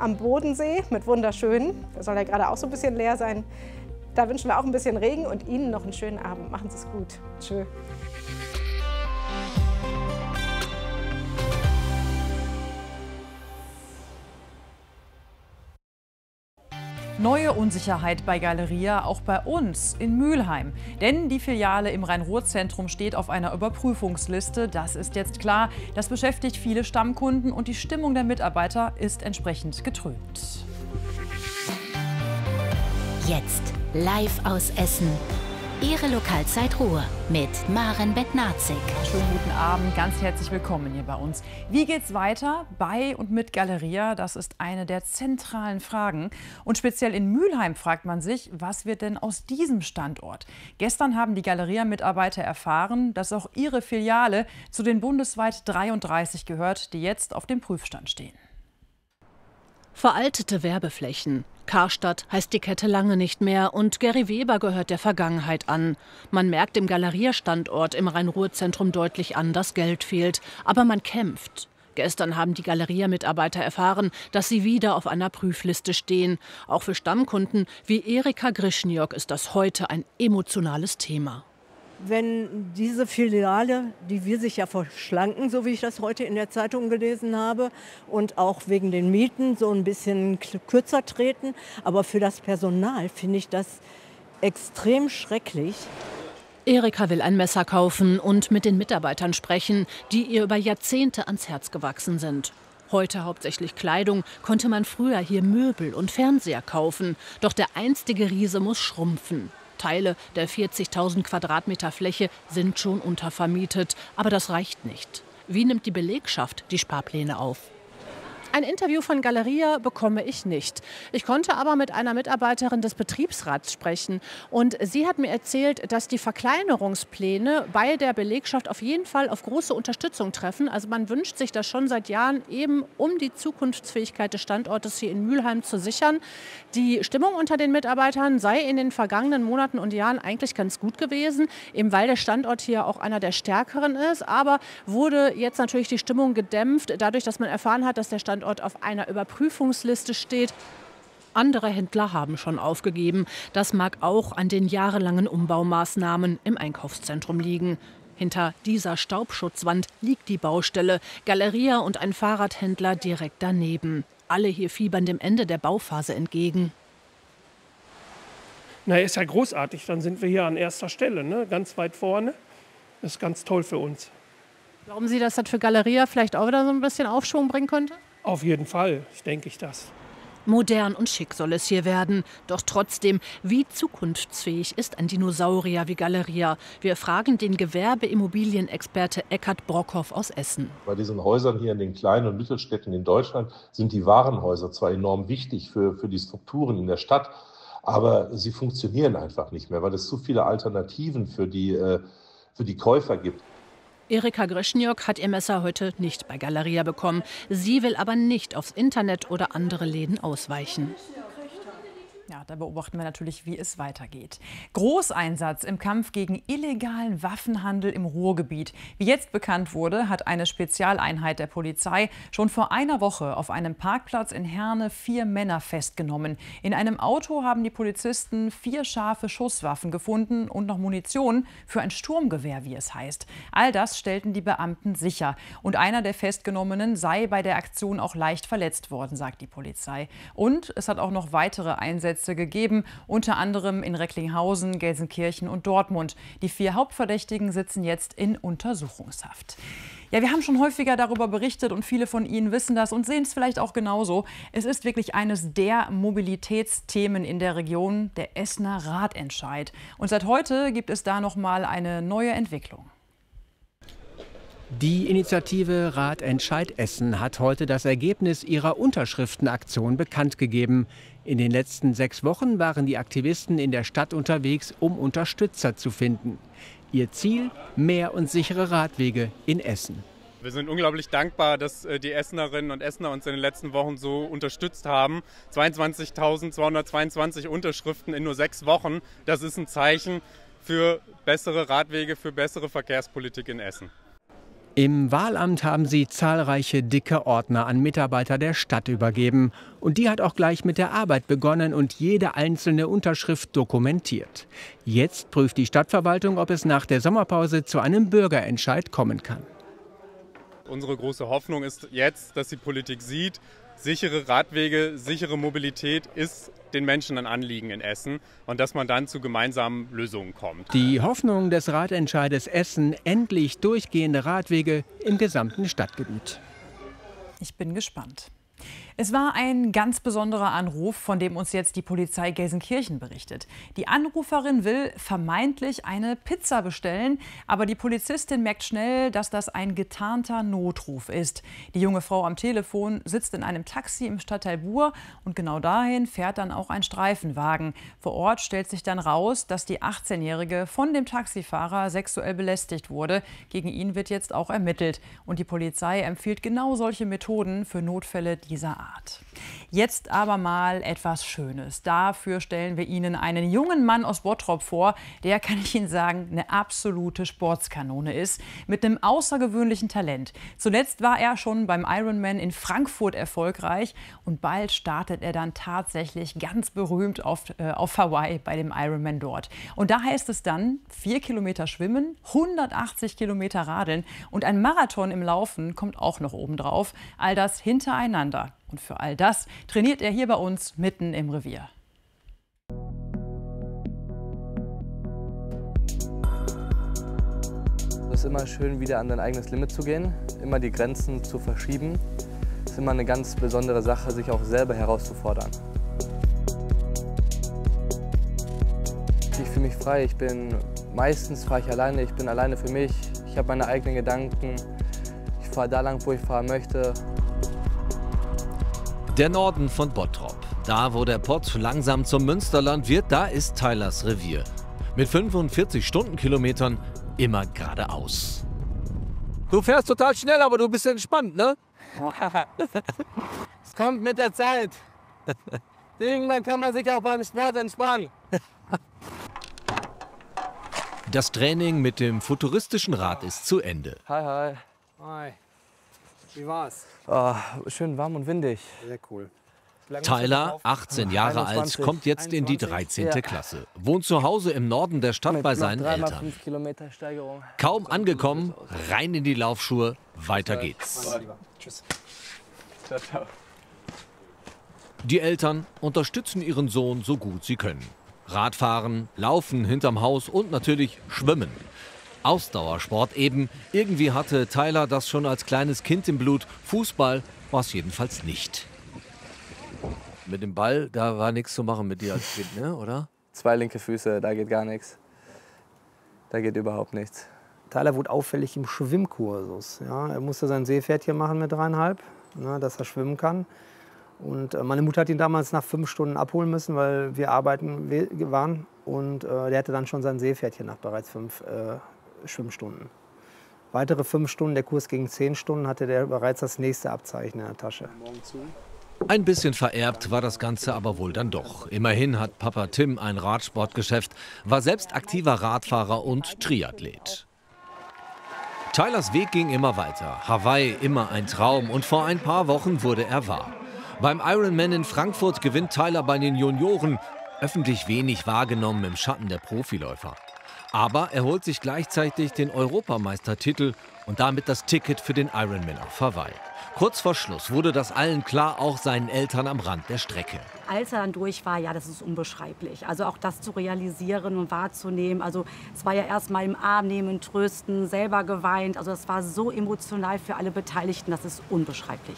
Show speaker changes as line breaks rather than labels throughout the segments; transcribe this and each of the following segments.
am Bodensee mit wunderschönen. Der soll ja gerade auch so ein bisschen leer sein. Da wünschen wir auch ein bisschen Regen und Ihnen noch einen schönen Abend. Machen Sie es gut. Tschö.
Neue Unsicherheit bei Galeria, auch bei uns in Mülheim. Denn die Filiale im Rhein-Ruhr-Zentrum steht auf einer Überprüfungsliste. Das ist jetzt klar. Das beschäftigt viele Stammkunden und die Stimmung der Mitarbeiter ist entsprechend getrübt.
Jetzt live aus Essen. Ihre Lokalzeit Ruhr mit Maren Bednarczyk.
Schönen guten Abend, ganz herzlich willkommen hier bei uns. Wie geht's weiter bei und mit Galeria? Das ist eine der zentralen Fragen. Und speziell in Mülheim fragt man sich, was wird denn aus diesem Standort? Gestern haben die Galeria-Mitarbeiter erfahren, dass auch ihre Filiale zu den bundesweit 33 gehört, die jetzt auf dem Prüfstand stehen.
Veraltete Werbeflächen. Karstadt heißt die Kette lange nicht mehr und Gary Weber gehört der Vergangenheit an. Man merkt im Galeria-Standort im Rhein-Ruhr-Zentrum deutlich an, dass Geld fehlt. Aber man kämpft. Gestern haben die Galeria-Mitarbeiter erfahren, dass sie wieder auf einer Prüfliste stehen. Auch für Stammkunden wie Erika Grischniok ist das heute ein emotionales Thema.
Wenn diese Filiale, die will sich ja verschlanken, so wie ich das heute in der Zeitung gelesen habe, und auch wegen den Mieten so ein bisschen kürzer treten. Aber für das Personal finde ich das extrem schrecklich.
Erika will ein Messer kaufen und mit den Mitarbeitern sprechen, die ihr über Jahrzehnte ans Herz gewachsen sind. Heute hauptsächlich Kleidung, konnte man früher hier Möbel und Fernseher kaufen. Doch der einstige Riese muss schrumpfen. Teile der 40.000 Quadratmeter Fläche sind schon untervermietet. Aber das reicht nicht. Wie nimmt die Belegschaft die Sparpläne auf? Ein Interview von Galeria bekomme ich nicht. Ich konnte aber mit einer Mitarbeiterin des Betriebsrats sprechen. Und sie hat mir erzählt, dass die Verkleinerungspläne bei der Belegschaft auf jeden Fall auf große Unterstützung treffen. Also man wünscht sich das schon seit Jahren, eben um die Zukunftsfähigkeit des Standortes hier in Mülheim zu sichern. Die Stimmung unter den Mitarbeitern sei in den vergangenen Monaten und Jahren eigentlich ganz gut gewesen, eben weil der Standort hier auch einer der stärkeren ist. Aber wurde jetzt natürlich die Stimmung gedämpft, dadurch, dass man erfahren hat, dass der Standort auf einer Überprüfungsliste steht. Andere Händler haben schon aufgegeben. Das mag auch an den jahrelangen Umbaumaßnahmen im Einkaufszentrum liegen. Hinter dieser Staubschutzwand liegt die Baustelle. Galeria und ein Fahrradhändler direkt daneben. Alle hier fiebern dem Ende der Bauphase entgegen.
Na, ist ja großartig. Dann sind wir hier an erster Stelle, ne? Ganz weit vorne. Das ist ganz toll für uns.
Glauben Sie, dass das für Galeria vielleicht auch wieder so ein bisschen Aufschwung bringen könnte?
Auf jeden Fall, denke ich das.
Modern und schick soll es hier werden. Doch trotzdem, wie zukunftsfähig ist ein Dinosaurier wie Galeria? Wir fragen den Gewerbeimmobilienexperte Eckhard Brockhoff aus Essen.
Bei diesen Häusern hier in den kleinen und Mittelstädten in Deutschland sind die Warenhäuser zwar enorm wichtig für die Strukturen in der Stadt, aber sie funktionieren einfach nicht mehr, weil es zu viele Alternativen für die Käufer gibt.
Erika Grischniok hat ihr Messer heute nicht bei Galeria bekommen. Sie will aber nicht aufs Internet oder andere Läden ausweichen.
Ja, da beobachten wir natürlich, wie es weitergeht. Großeinsatz im Kampf gegen illegalen Waffenhandel im Ruhrgebiet. Wie jetzt bekannt wurde, hat eine Spezialeinheit der Polizei schon vor einer Woche auf einem Parkplatz in Herne 4 Männer festgenommen. In einem Auto haben die Polizisten 4 scharfe Schusswaffen gefunden und noch Munition für ein Sturmgewehr, wie es heißt. All das stellten die Beamten sicher. Und einer der Festgenommenen sei bei der Aktion auch leicht verletzt worden, sagt die Polizei. Und es hat auch noch weitere Einsätze gegeben, unter anderem in Recklinghausen, Gelsenkirchen und Dortmund. Die 4 Hauptverdächtigen sitzen jetzt in Untersuchungshaft. Ja, wir haben schon häufiger darüber berichtet und viele von Ihnen wissen das und sehen es vielleicht auch genauso. Es ist wirklich eines der Mobilitätsthemen in der Region, der Essener Ratentscheid. Und seit heute gibt es da noch mal eine neue Entwicklung.
Die Initiative Ratentscheid Essen hat heute das Ergebnis ihrer Unterschriftenaktion bekannt gegeben. In den letzten 6 Wochen waren die Aktivisten in der Stadt unterwegs, um Unterstützer zu finden. Ihr Ziel: mehr und sichere Radwege in Essen.
Wir sind unglaublich dankbar, dass die Essenerinnen und Essener uns in den letzten Wochen so unterstützt haben. 22.222 Unterschriften in nur 6 Wochen. Das ist ein Zeichen für bessere Radwege, für bessere Verkehrspolitik in Essen.
Im Wahlamt haben sie zahlreiche dicke Ordner an Mitarbeiter der Stadt übergeben. Und die hat auch gleich mit der Arbeit begonnen und jede einzelne Unterschrift dokumentiert. Jetzt prüft die Stadtverwaltung, ob es nach der Sommerpause zu einem Bürgerentscheid kommen kann.
Unsere große Hoffnung ist jetzt, dass die Politik sieht, sichere Radwege, sichere Mobilität ist den Menschen ein Anliegen in Essen und dass man dann zu gemeinsamen Lösungen kommt.
Die Hoffnung des Ratentscheides Essen, endlich durchgehende Radwege im gesamten Stadtgebiet.
Ich bin gespannt. Es war ein ganz besonderer Anruf, von dem uns jetzt die Polizei Gelsenkirchen berichtet. Die Anruferin will vermeintlich eine Pizza bestellen, aber die Polizistin merkt schnell, dass das ein getarnter Notruf ist. Die junge Frau am Telefon sitzt in einem Taxi im Stadtteil Buhr und genau dahin fährt dann auch ein Streifenwagen. Vor Ort stellt sich dann raus, dass die 18-Jährige von dem Taxifahrer sexuell belästigt wurde. Gegen ihn wird jetzt auch ermittelt. Und die Polizei empfiehlt genau solche Methoden für Notfälle dieser Art. Jetzt aber mal etwas Schönes. Dafür stellen wir Ihnen einen jungen Mann aus Bottrop vor, der, kann ich Ihnen sagen, eine absolute Sportskanone ist, mit einem außergewöhnlichen Talent. Zuletzt war er schon beim Ironman in Frankfurt erfolgreich und bald startet er dann tatsächlich ganz berühmt auf Hawaii bei dem Ironman dort. Und da heißt es dann 4 Kilometer schwimmen, 180 Kilometer radeln und ein Marathon im Laufen kommt auch noch obendrauf. All das hintereinander. Und für all das trainiert er hier bei uns mitten im Revier.
Es ist immer schön, wieder an dein eigenes Limit zu gehen, immer die Grenzen zu verschieben. Es ist immer eine ganz besondere Sache, sich auch selber herauszufordern. Ich fühle mich frei, meistens fahre ich alleine, ich bin alleine für mich, ich habe meine eigenen Gedanken, ich fahre da lang, wo ich fahren möchte.
Der Norden von Bottrop. Da, wo der Pott langsam zum Münsterland wird, da ist Tylers Revier. Mit 45 Stundenkilometern immer geradeaus.
Du fährst total schnell, aber du bist entspannt, ne? Es kommt mit der Zeit. Irgendwann kann man sich auch beim Sport entspannen.
Das Training mit dem futuristischen Rad ist zu Ende.
Hi, hi.
Hi. Wie war's?
Oh, schön warm und windig.
Sehr cool.
Tyler, 18 Jahre alt, kommt jetzt in die 13. Klasse. Wohnt zu Hause im Norden der Stadt bei seinen Eltern.
5 Kilometer Steigerung.
Kaum angekommen, rein in die Laufschuhe, weiter geht's.
Tschüss. Ciao, ciao.
Die Eltern unterstützen ihren Sohn so gut sie können. Radfahren, Laufen hinterm Haus und natürlich Schwimmen. Ausdauersport eben. Irgendwie hatte Tyler das schon als kleines Kind im Blut. Fußball war es jedenfalls nicht.
Mit dem Ball, da war nichts zu machen mit dir als Kind, ne? Oder?
2 linke Füße, da geht gar nichts. Da geht überhaupt nichts.
Tyler wurde auffällig im Schwimmkursus. Ja, er musste sein Seepferdchen machen mit 3,5, ne, dass er schwimmen kann. Und meine Mutter hat ihn damals nach 5 Stunden abholen müssen, weil wir arbeiten waren. Und der hatte dann schon sein Seepferdchen nach bereits 5 Schwimmstunden. Weitere 5 Stunden, der Kurs ging 10 Stunden, hatte der bereits das nächste Abzeichen in der Tasche.
Ein bisschen vererbt war das Ganze aber wohl dann doch. Immerhin hat Papa Tim ein Radsportgeschäft, war selbst aktiver Radfahrer und Triathlet. Tylers Weg ging immer weiter. Hawaii immer ein Traum und vor ein paar Wochen wurde er wahr. Beim Ironman in Frankfurt gewinnt Tyler bei den Junioren, öffentlich wenig wahrgenommen im Schatten der Profiläufer. Aber er holt sich gleichzeitig den Europameistertitel und damit das Ticket für den Ironman auf Hawaii. Kurz vor Schluss wurde das allen klar, auch seinen Eltern am Rand der Strecke.
Als er dann durch war, ja, das ist unbeschreiblich. Also auch das zu realisieren und wahrzunehmen. Also es war ja erst mal im Arm nehmen, trösten, selber geweint. Also das war so emotional für alle Beteiligten, das ist unbeschreiblich.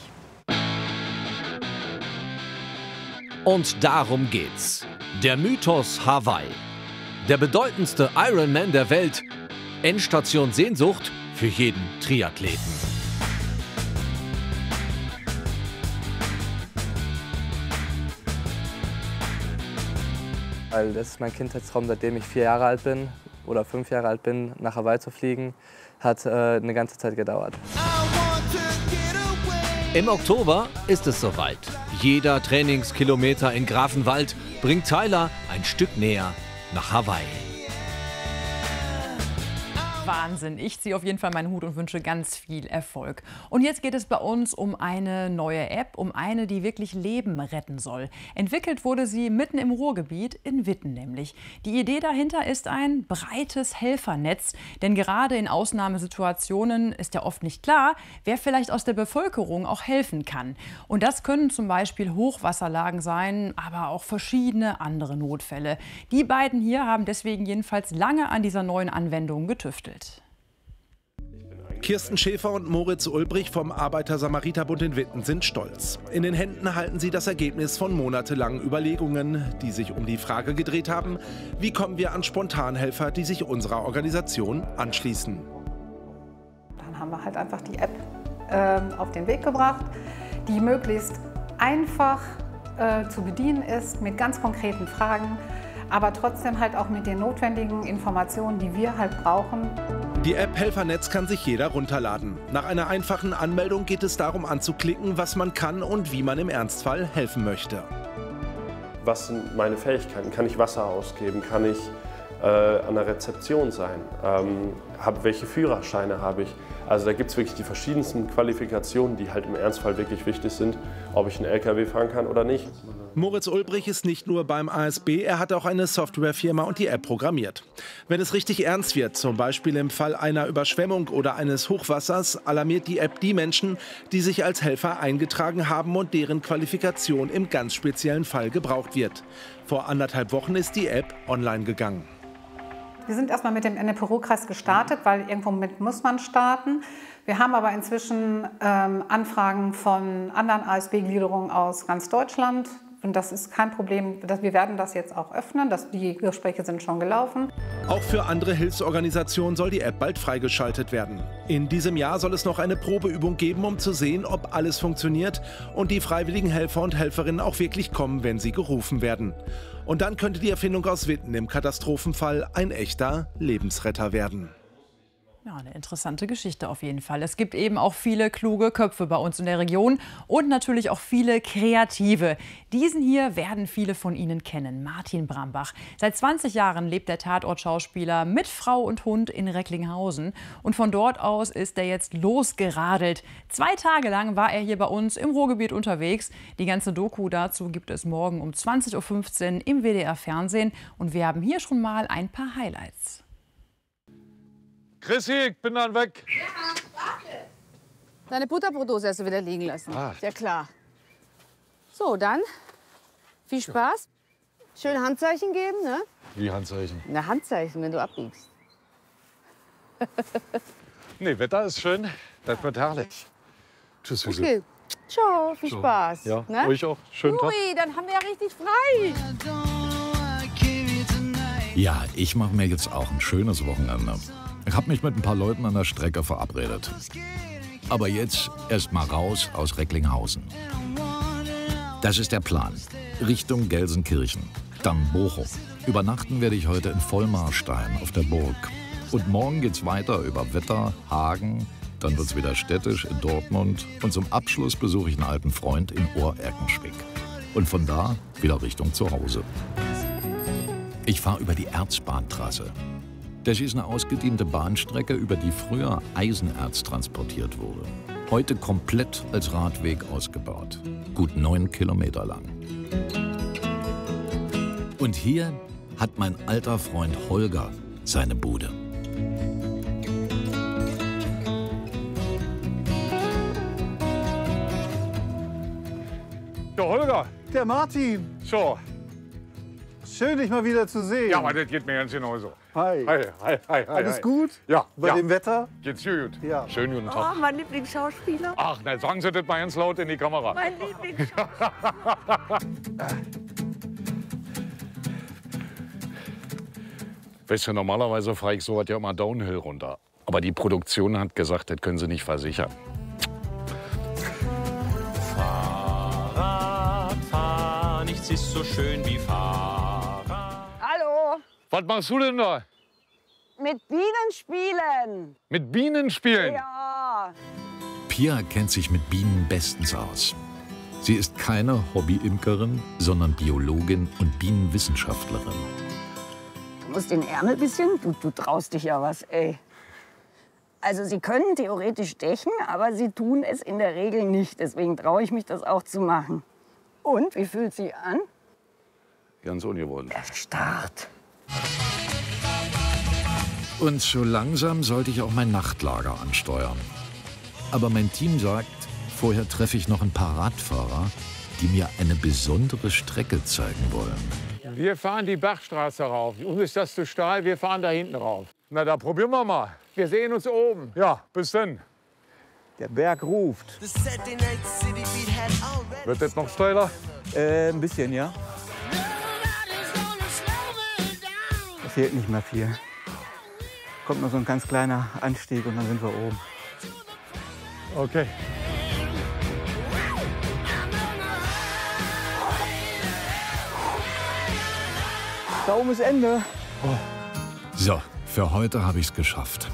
Und darum geht's. Der Mythos Hawaii. Der bedeutendste Ironman der Welt. Endstation Sehnsucht für jeden Triathleten.
Weil das ist mein Kindheitstraum, seitdem ich 4 Jahre alt bin oder 5 Jahre alt bin, nach Hawaii zu fliegen, hat eine ganze Zeit gedauert.
Im Oktober ist es soweit. Jeder Trainingskilometer in Grafenwald bringt Tyler ein Stück näher nach Hawaii.
Wahnsinn. Ich ziehe auf jeden Fall meinen Hut und wünsche ganz viel Erfolg. Und jetzt geht es bei uns um eine neue App, um eine, die wirklich Leben retten soll. Entwickelt wurde sie mitten im Ruhrgebiet, in Witten nämlich. Die Idee dahinter ist ein breites Helfernetz. Denn gerade in Ausnahmesituationen ist ja oft nicht klar, wer vielleicht aus der Bevölkerung auch helfen kann. Und das können zum Beispiel Hochwasserlagen sein, aber auch verschiedene andere Notfälle. Die beiden hier haben deswegen jedenfalls lange an dieser neuen Anwendung getüftelt.
Kirsten Schäfer und Moritz Ulbrich vom Arbeiter-Samariter-Bund in Witten sind stolz. In den Händen halten sie das Ergebnis von monatelangen Überlegungen, die sich um die Frage gedreht haben, wie kommen wir an Spontanhelfer, die sich unserer Organisation anschließen.
Dann haben wir halt einfach die App auf den Weg gebracht, die möglichst einfach zu bedienen ist, mit ganz konkreten Fragen, aber trotzdem halt auch mit den notwendigen Informationen, die wir halt brauchen.
Die App Helfernetz kann sich jeder runterladen. Nach einer einfachen Anmeldung geht es darum anzuklicken, was man kann und wie man im Ernstfall helfen möchte.
Was sind meine Fähigkeiten? Kann ich Wasser ausgeben? Kann ich an der Rezeption sein? Welche Führerscheine habe ich? Also da gibt es wirklich die verschiedensten Qualifikationen, die halt im Ernstfall wirklich wichtig sind, ob ich einen LKW fahren kann oder nicht.
Moritz Ulbrich ist nicht nur beim ASB, er hat auch eine Softwarefirma und die App programmiert. Wenn es richtig ernst wird, zum Beispiel im Fall einer Überschwemmung oder eines Hochwassers, alarmiert die App die Menschen, die sich als Helfer eingetragen haben und deren Qualifikation im ganz speziellen Fall gebraucht wird. Vor 1,5 Wochen ist die App online gegangen.
Wir sind erstmal mit dem NRW-Kreis gestartet, weil irgendwo mit muss man starten. Wir haben aber inzwischen Anfragen von anderen ASB-Gliederungen aus ganz Deutschland. Und das ist kein Problem. Wir werden das jetzt auch öffnen. Die Gespräche sind schon gelaufen.
Auch für andere Hilfsorganisationen soll die App bald freigeschaltet werden. In diesem Jahr soll es noch eine Probeübung geben, um zu sehen, ob alles funktioniert und die freiwilligen Helfer und Helferinnen auch wirklich kommen, wenn sie gerufen werden. Und dann könnte die Erfindung aus Witten im Katastrophenfall ein echter Lebensretter werden.
Ja, eine interessante Geschichte auf jeden Fall. Es gibt eben auch viele kluge Köpfe bei uns in der Region und natürlich auch viele Kreative. Diesen hier werden viele von Ihnen kennen, Martin Brambach. Seit 20 Jahren lebt der Tatortschauspieler mit Frau und Hund in Recklinghausen. Und von dort aus ist er jetzt losgeradelt. 2 Tage lang war er hier bei uns im Ruhrgebiet unterwegs. Die ganze Doku dazu gibt es morgen um 20:15 Uhr im WDR-Fernsehen. Und wir haben hier schon mal ein paar Highlights.
Chrissy, ich bin dann weg.
Ja, warte. Deine Butterbrotdose hast du wieder liegen lassen.
Ach.
Ja, klar. So, dann viel Spaß. Schön Handzeichen geben, ne?
Wie Handzeichen?
Na, Handzeichen, wenn du abbiegst.
Nee, Wetter ist schön. Das wird herrlich. Tschüss, Süße.
Okay. Ciao, viel
So.
Spaß.
Ja,
ne?
euch auch. Schönen Tag.
Ui, dann haben wir ja richtig frei.
Ja, ich mache mir jetzt auch ein schönes Wochenende. Ich habe mich mit ein paar Leuten an der Strecke verabredet. Aber jetzt erst mal raus aus Recklinghausen. Das ist der Plan. Richtung Gelsenkirchen, dann Bochum. Übernachten werde ich heute in Vollmarstein auf der Burg. Und morgen geht's weiter über Wetter, Hagen, dann wird's wieder städtisch in Dortmund und zum Abschluss besuche ich einen alten Freund in Ohr-Erkenschwick. Und von da wieder Richtung Zuhause. Ich fahre über die Erzbahntrasse. Das ist eine ausgediente Bahnstrecke, über die früher Eisenerz transportiert wurde. Heute komplett als Radweg ausgebaut. Gut 9 Kilometer lang. Und hier hat mein alter Freund Holger seine Bude.
Ja, Holger.
Der Martin.
So.
Schön, dich mal wieder zu sehen.
Ja, aber das geht mir ganz genauso.
Hi.
Hi, hi, hi.
Alles
hi.
gut?
Ja.
Bei dem Wetter?
Geht's dir gut?
Ja.
Schönen guten Tag.
Oh, mein Lieblingsschauspieler.
Ach, na, sagen Sie das mal ganz laut in die Kamera.
Mein Lieblingsschauspieler.
Weißt du, normalerweise fahre ich so was ja immer Downhill runter. Aber die Produktion hat gesagt, das können Sie nicht versichern.
Fahrradfahren, nichts ist so schön wie Fahrrad.
Hallo.
Was machst du denn da?
Mit Bienen spielen.
Mit Bienen spielen?
Ja.
Pia kennt sich mit Bienen bestens aus. Sie ist keine Hobbyimkerin, sondern Biologin und Bienenwissenschaftlerin.
Du musst den Ärmel ein bisschen. Du traust dich ja was, ey.
Also sie können theoretisch stechen, aber sie tun es in der Regel nicht. Deswegen traue ich mich, das auch zu machen. Und, wie fühlt sie an?
Ganz ungewohnt.
Erstarrt.
Und so langsam sollte ich auch mein Nachtlager ansteuern. Aber mein Team sagt, vorher treffe ich noch ein paar Radfahrer, die mir eine besondere Strecke zeigen wollen.
Wir fahren die Bachstraße rauf. Uns ist das zu steil, wir fahren da hinten rauf. Na, da probieren wir mal. Wir sehen uns oben. Ja, bis dann.
Der Berg ruft.
Wird das noch steiler?
Ein bisschen, ja. Da fehlt nicht mehr viel. Kommt noch so ein ganz kleiner Anstieg und dann sind wir oben.
Okay.
Da oben ist Ende.
So, für heute habe ich es geschafft.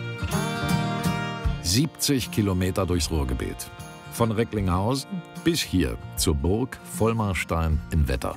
70 Kilometer durchs Ruhrgebiet. Von Recklinghausen bis hier zur Burg Vollmarstein in Wetter.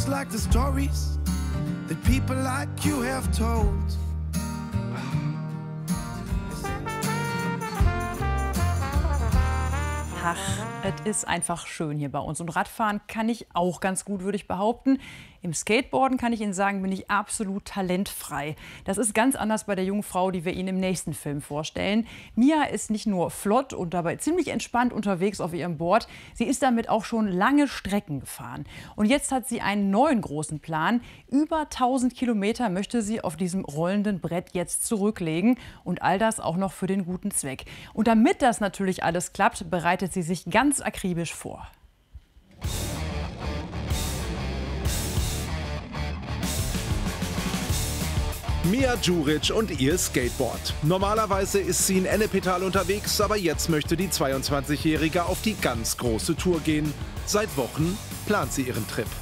Ach, es ist einfach schön hier bei uns. Und Radfahren kann ich auch ganz gut, würde ich behaupten. Im Skateboarden kann ich Ihnen sagen, bin ich absolut talentfrei. Das ist ganz anders bei der jungen Frau, die wir Ihnen im nächsten Film vorstellen. Mia ist nicht nur flott und dabei ziemlich entspannt unterwegs auf ihrem Board. Sie ist damit auch schon lange Strecken gefahren. Und jetzt hat sie einen neuen großen Plan. Über 1000 Kilometer möchte sie auf diesem rollenden Brett jetzt zurücklegen. Und all das auch noch für den guten Zweck. Und damit das natürlich alles klappt, bereitet sie sich ganz akribisch vor.
Mia Djuric und ihr Skateboard. Normalerweise ist sie in Ennepetal unterwegs, aber jetzt möchte die 22-Jährige auf die ganz große Tour gehen. Seit Wochen plant sie ihren Trip.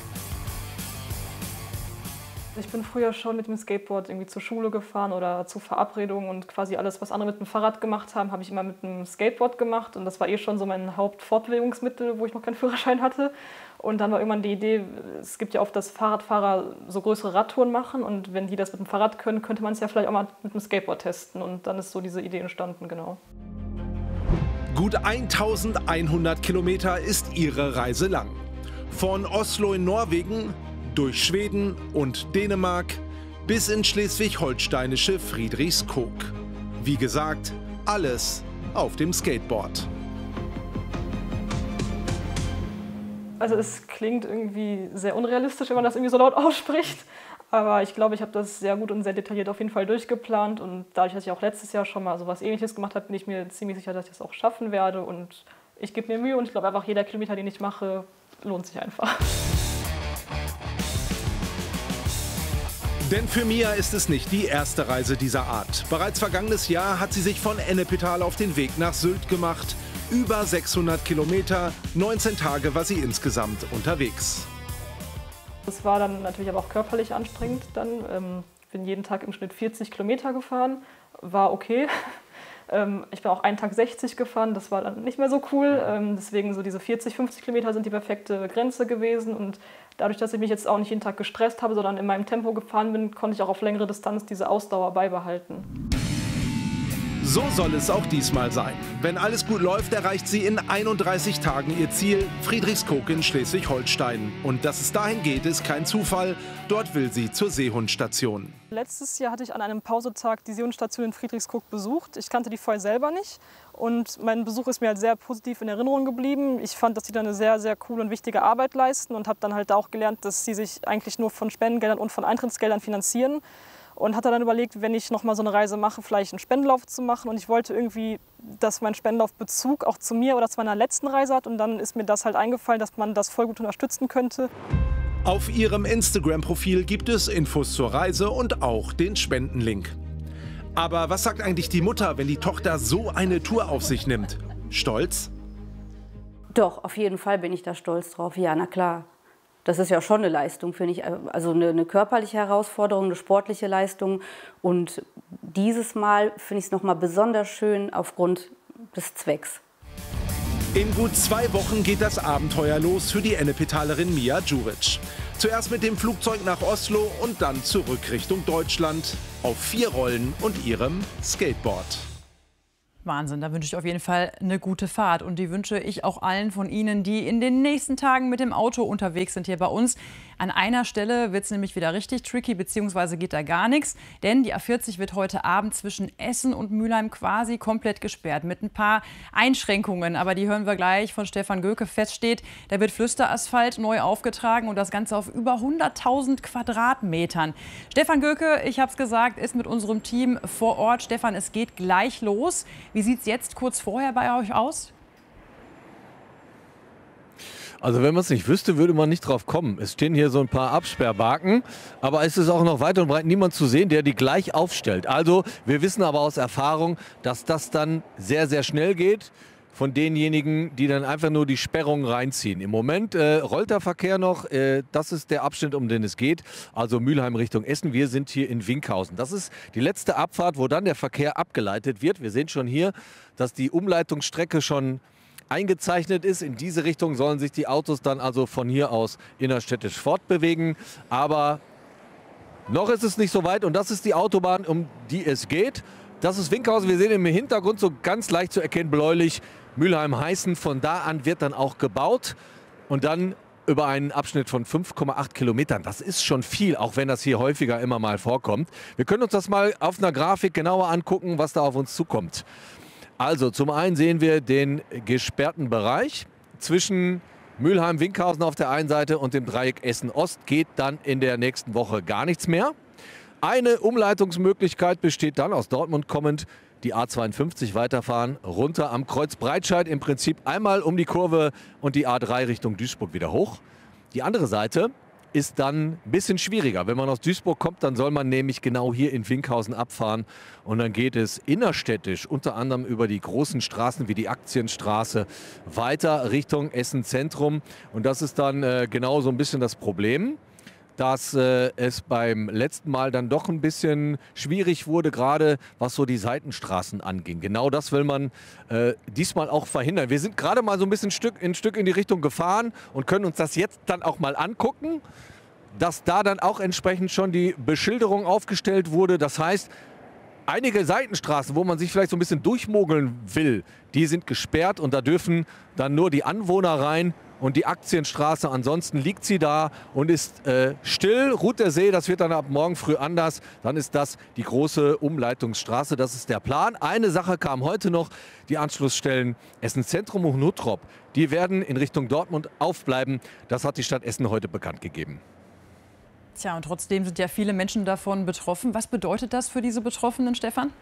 Ich bin früher schon mit dem Skateboard irgendwie zur Schule gefahren oder zu Verabredungen und quasi alles, was andere mit dem Fahrrad gemacht haben, habe ich immer mit dem Skateboard gemacht. Und das war eh schon so mein Hauptfortbewegungsmittel, wo ich noch keinen Führerschein hatte. Und dann war irgendwann die Idee, es gibt ja oft, dass Fahrradfahrer so größere Radtouren machen. Und wenn die das mit dem Fahrrad können, könnte man es ja vielleicht auch mal mit dem Skateboard testen. Und dann ist so diese Idee entstanden, genau.
Gut 1100 Kilometer ist ihre Reise lang. Von Oslo in Norwegen, durch Schweden und Dänemark bis in schleswig-holsteinische Friedrichskoog. Wie gesagt, alles auf dem Skateboard.
Also es klingt irgendwie sehr unrealistisch, wenn man das irgendwie so laut ausspricht. Aber ich glaube, ich habe das sehr gut und sehr detailliert auf jeden Fall durchgeplant. Und dadurch, dass ich auch letztes Jahr schon mal so was Ähnliches gemacht habe, bin ich mir ziemlich sicher, dass ich das auch schaffen werde. Und ich gebe mir Mühe und ich glaube einfach, jeder Kilometer, den ich mache, lohnt sich einfach.
Denn für Mia ist es nicht die erste Reise dieser Art. Bereits vergangenes Jahr hat sie sich von Ennepetal auf den Weg nach Sylt gemacht. Über 600 Kilometer, 19 Tage war sie insgesamt unterwegs.
Das war dann natürlich aber auch körperlich anstrengend. Ich bin jeden Tag im Schnitt 40 Kilometer gefahren, war okay. Ich bin auch einen Tag 60 gefahren, das war dann nicht mehr so cool. Deswegen so diese 40, 50 Kilometer sind die perfekte Grenze gewesen. Und dadurch, dass ich mich jetzt auch nicht jeden Tag gestresst habe, sondern in meinem Tempo gefahren bin, konnte ich auch auf längere Distanz diese Ausdauer beibehalten.
So soll es auch diesmal sein. Wenn alles gut läuft, erreicht sie in 31 Tagen ihr Ziel, Friedrichskoog in Schleswig-Holstein. Und dass es dahin geht, ist kein Zufall. Dort will sie zur Seehundstation.
Letztes Jahr hatte ich an einem Pausetag die Seehundstation in Friedrichskoog besucht. Ich kannte die vorher selber nicht. Und mein Besuch ist mir halt sehr positiv in Erinnerung geblieben. Ich fand, dass sie da eine sehr, sehr coole und wichtige Arbeit leisten und habe dann halt auch gelernt, dass sie sich eigentlich nur von Spendengeldern und von Eintrittsgeldern finanzieren. Und hatte dann überlegt, wenn ich noch mal so eine Reise mache, vielleicht einen Spendenlauf zu machen. Und ich wollte irgendwie, dass mein Spendenlauf Bezug auch zu mir oder zu meiner letzten Reise hat. Und dann ist mir das halt eingefallen, dass man das voll gut unterstützen könnte.
Auf ihrem Instagram-Profil gibt es Infos zur Reise und auch den Spendenlink. Aber was sagt eigentlich die Mutter, wenn die Tochter so eine Tour auf sich nimmt? Stolz?
Doch, auf jeden Fall bin ich da stolz drauf. Ja, na klar. Das ist ja schon eine Leistung, finde ich. Also eine körperliche Herausforderung, eine sportliche Leistung. Und dieses Mal finde ich es noch mal besonders schön aufgrund des Zwecks.
In gut 2 Wochen geht das Abenteuer los für die Ennepetalerin Mia Djuric. Zuerst mit dem Flugzeug nach Oslo und dann zurück Richtung Deutschland auf 4 Rollen und ihrem Skateboard.
Wahnsinn, da wünsche ich auf jeden Fall eine gute Fahrt. Und die wünsche ich auch allen von Ihnen, die in den nächsten Tagen mit dem Auto unterwegs sind hier bei uns. An einer Stelle wird es nämlich wieder richtig tricky, beziehungsweise geht da gar nichts. Denn die A40 wird heute Abend zwischen Essen und Mülheim quasi komplett gesperrt. Mit ein paar Einschränkungen, aber die hören wir gleich von Stefan Göke. Fest steht, da wird Flüsterasphalt neu aufgetragen und das Ganze auf über 100.000 Quadratmetern. Stefan Göke, ich habe es gesagt, ist mit unserem Team vor Ort. Stefan, es geht gleich los. Wie sieht es jetzt kurz vorher bei euch aus?
Also wenn man es nicht wüsste, würde man nicht drauf kommen. Es stehen hier so ein paar Absperrbaken, aber es ist auch noch weit und breit niemand zu sehen, der die gleich aufstellt. Also wir wissen aber aus Erfahrung, dass das dann sehr, sehr schnell geht von denjenigen, die dann einfach nur die Sperrungen reinziehen. Im Moment rollt der Verkehr noch, das ist der Abschnitt, um den es geht, also Mülheim Richtung Essen. Wir sind hier in Winkhausen. Das ist die letzte Abfahrt, wo dann der Verkehr abgeleitet wird. Wir sehen schon hier, dass die Umleitungsstrecke schon eingezeichnet ist. In diese Richtung sollen sich die Autos dann also von hier aus innerstädtisch fortbewegen. Aber noch ist es nicht so weit und das ist die Autobahn, um die es geht. Das ist Winkhausen. Wir sehen im Hintergrund so ganz leicht zu erkennen bläulich Mülheim-Heißen. Von da an wird dann auch gebaut und dann über einen Abschnitt von 5,8 Kilometern. Das ist schon viel, auch wenn das hier häufiger immer mal vorkommt. Wir können uns das mal auf einer Grafik genauer angucken, was da auf uns zukommt. Also zum einen sehen wir den gesperrten Bereich zwischen Mülheim-Winkhausen auf der einen Seite und dem Dreieck Essen-Ost geht dann in der nächsten Woche gar nichts mehr. Eine Umleitungsmöglichkeit besteht dann aus Dortmund kommend, die A52 weiterfahren, runter am Kreuz Breitscheid, im Prinzip einmal um die Kurve und die A3 Richtung Duisburg wieder hoch. Die andere Seite ist dann ein bisschen schwieriger. Wenn man aus Duisburg kommt, dann soll man nämlich genau hier in Winkhausen abfahren. Und dann geht es innerstädtisch, unter anderem über die großen Straßen wie die Aktienstraße, weiter Richtung Essen Zentrum. Und das ist dann genau so ein bisschen das Problem, dass es beim letzten Mal dann doch ein bisschen schwierig wurde, gerade was so die Seitenstraßen anging. Genau das will man diesmal auch verhindern. Wir sind gerade mal so ein bisschen ein Stück in die Richtung gefahren und können uns das jetzt dann auch mal angucken, dass da dann auch entsprechend schon die Beschilderung aufgestellt wurde. Das heißt, einige Seitenstraßen, wo man sich vielleicht so ein bisschen durchmogeln will, die sind gesperrt und da dürfen dann nur die Anwohner rein. Und die Aktienstraße, ansonsten liegt sie da und ist still, ruht der See. Das wird dann ab morgen früh anders. Dann ist das die große Umleitungsstraße. Das ist der Plan. Eine Sache kam heute noch, die Anschlussstellen Essen Zentrum und Huttrop. Die werden in Richtung Dortmund aufbleiben. Das hat die Stadt Essen heute bekannt gegeben.
Tja, und trotzdem sind ja viele Menschen davon betroffen. Was bedeutet das für diese Betroffenen, Stefan?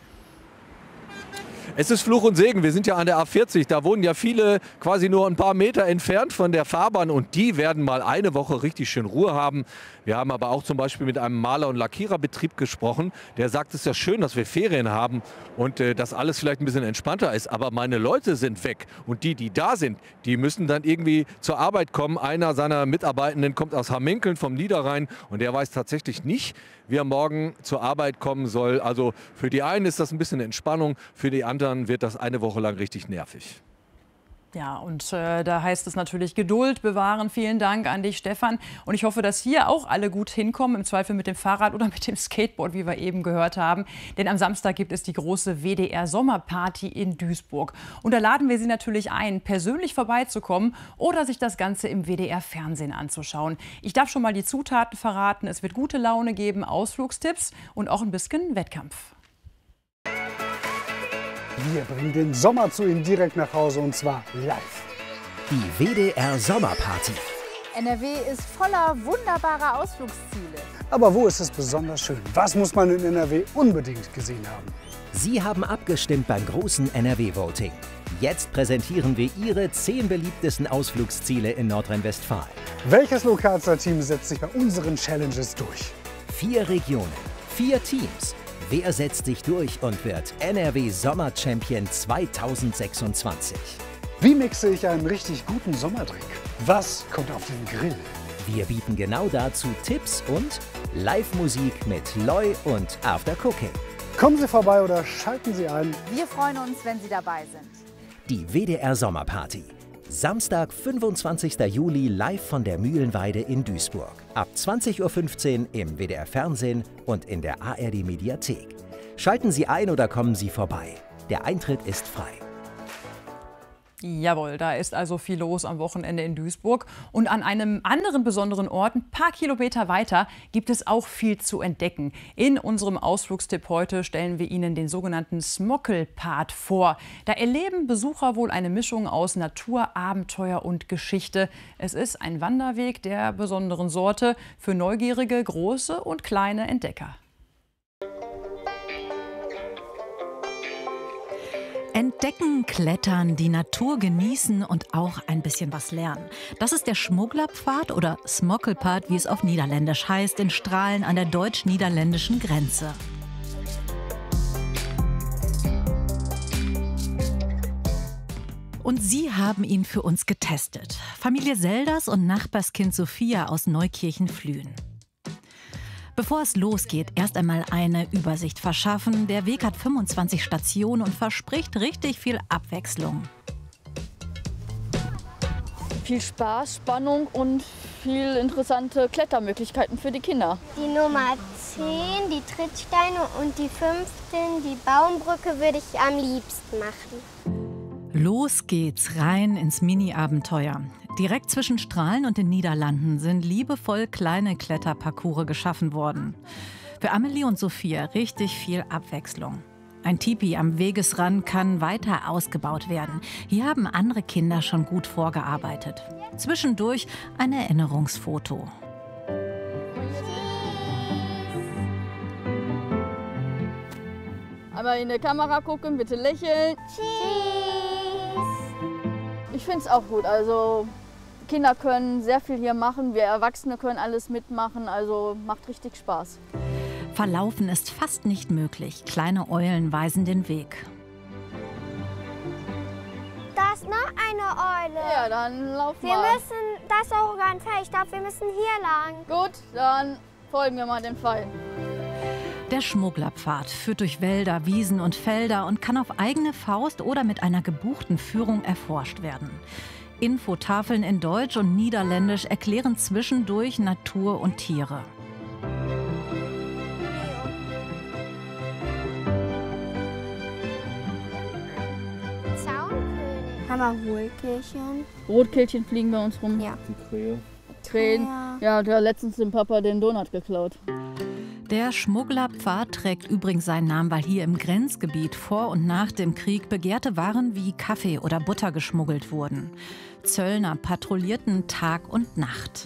Es ist Fluch und Segen. Wir sind ja an der A40. Da wohnen ja viele quasi nur ein paar Meter entfernt von der Fahrbahn. Und die werden mal eine Woche richtig schön Ruhe haben. Wir haben aber auch zum Beispiel mit einem Maler- und Lackiererbetrieb gesprochen. Der sagt, es ist ja schön, dass wir Ferien haben und dass alles vielleicht ein bisschen entspannter ist. Aber meine Leute sind weg. Und die, die da sind, die müssen dann irgendwie zur Arbeit kommen. Einer seiner Mitarbeitenden kommt aus Hamminkeln vom Niederrhein. Und der weiß tatsächlich nicht, wie er morgen zur Arbeit kommen soll. Also für die einen ist das ein bisschen Entspannung, für die anderen wird das eine Woche lang richtig nervig.
Ja, und da heißt es natürlich Geduld bewahren. Vielen Dank an dich, Stefan. Und ich hoffe, dass hier auch alle gut hinkommen, im Zweifel mit dem Fahrrad oder mit dem Skateboard, wie wir eben gehört haben. Denn am Samstag gibt es die große WDR-Sommerparty in Duisburg. Und da laden wir Sie natürlich ein, persönlich vorbeizukommen oder sich das Ganze im WDR-Fernsehen anzuschauen. Ich darf schon mal die Zutaten verraten. Es wird gute Laune geben, Ausflugstipps und auch ein bisschen Wettkampf.
Wir bringen den Sommer zu Ihnen direkt nach Hause und zwar live.
Die WDR Sommerparty.
NRW ist voller wunderbarer Ausflugsziele.
Aber wo ist es besonders schön? Was muss man in NRW unbedingt gesehen haben?
Sie haben abgestimmt beim großen NRW-Voting. Jetzt präsentieren wir Ihre 10 beliebtesten Ausflugsziele in Nordrhein-Westfalen.
Welches Lokalstar-Team setzt sich bei unseren Challenges durch?
4 Regionen, 4 Teams. Wer setzt sich durch und wird NRW Sommer-Champion 2026?
Wie mixe ich einen richtig guten Sommerdrink? Was kommt auf den Grill?
Wir bieten genau dazu Tipps und Live-Musik mit Loi und After Cooking.
Kommen Sie vorbei oder schalten Sie ein.
Wir freuen uns, wenn Sie dabei sind.
Die WDR Sommerparty. Samstag, 25. Juli, live von der Mühlenweide in Duisburg. Ab 20:15 Uhr im WDR Fernsehen und in der ARD Mediathek. Schalten Sie ein oder kommen Sie vorbei. Der Eintritt ist frei.
Jawohl, da ist also viel los am Wochenende in Duisburg. Und an einem anderen besonderen Ort, ein paar Kilometer weiter, gibt es auch viel zu entdecken. In unserem Ausflugstipp heute stellen wir Ihnen den sogenannten Smockelpfad vor. Da erleben Besucher wohl eine Mischung aus Natur, Abenteuer und Geschichte. Es ist ein Wanderweg der besonderen Sorte für neugierige, große und kleine Entdecker.
Entdecken, klettern, die Natur genießen und auch ein bisschen was lernen. Das ist der Schmugglerpfad oder Smokkelpad, wie es auf Niederländisch heißt, in Strahlen an der deutsch-niederländischen Grenze. Und Sie haben ihn für uns getestet. Familie Selders und Nachbarskind Sophia aus Neukirchen-Flühen. Bevor es losgeht, erst einmal eine Übersicht verschaffen. Der Weg hat 25 Stationen und verspricht richtig viel Abwechslung.
Viel Spaß, Spannung und viel interessante Klettermöglichkeiten für die Kinder.
Die Nummer 10, die Trittsteine und die 15, die Baumbrücke, würde ich am liebsten machen.
Los geht's rein ins Mini-Abenteuer. Direkt zwischen Strahlen und den Niederlanden sind liebevoll kleine Kletterparcours geschaffen worden. Für Amelie und Sophia richtig viel Abwechslung. Ein Tipi am Wegesrand kann weiter ausgebaut werden. Hier haben andere Kinder schon gut vorgearbeitet. Zwischendurch ein Erinnerungsfoto.
Einmal in die Kamera gucken, bitte lächeln.
Tschüss.
Ich finde es auch gut. Also Kinder können sehr viel hier machen, wir Erwachsene können alles mitmachen, also macht richtig Spaß.
Verlaufen ist fast nicht möglich. Kleine Eulen weisen den Weg.
Da ist noch eine Eule.
Ja, dann laufen wir.
Wir müssen, das ist auch ganz hell. Ich glaube, wir müssen hier lang.
Gut, dann folgen wir mal dem Pfeil.
Der Schmugglerpfad führt durch Wälder, Wiesen und Felder und kann auf eigene Faust oder mit einer gebuchten Führung erforscht werden. Infotafeln in Deutsch und Niederländisch erklären zwischendurch Natur und Tiere.
Zaunkönig. Haben wir Rotkehlchen?
Rotkehlchen fliegen bei uns rum.
Ja.
Die Krähen. Ja, der hat letztens dem Papa den Donut geklaut.
Der Schmugglerpfad trägt übrigens seinen Namen, weil hier im Grenzgebiet vor und nach dem Krieg begehrte Waren wie Kaffee oder Butter geschmuggelt wurden. Zöllner patrouillierten Tag und Nacht.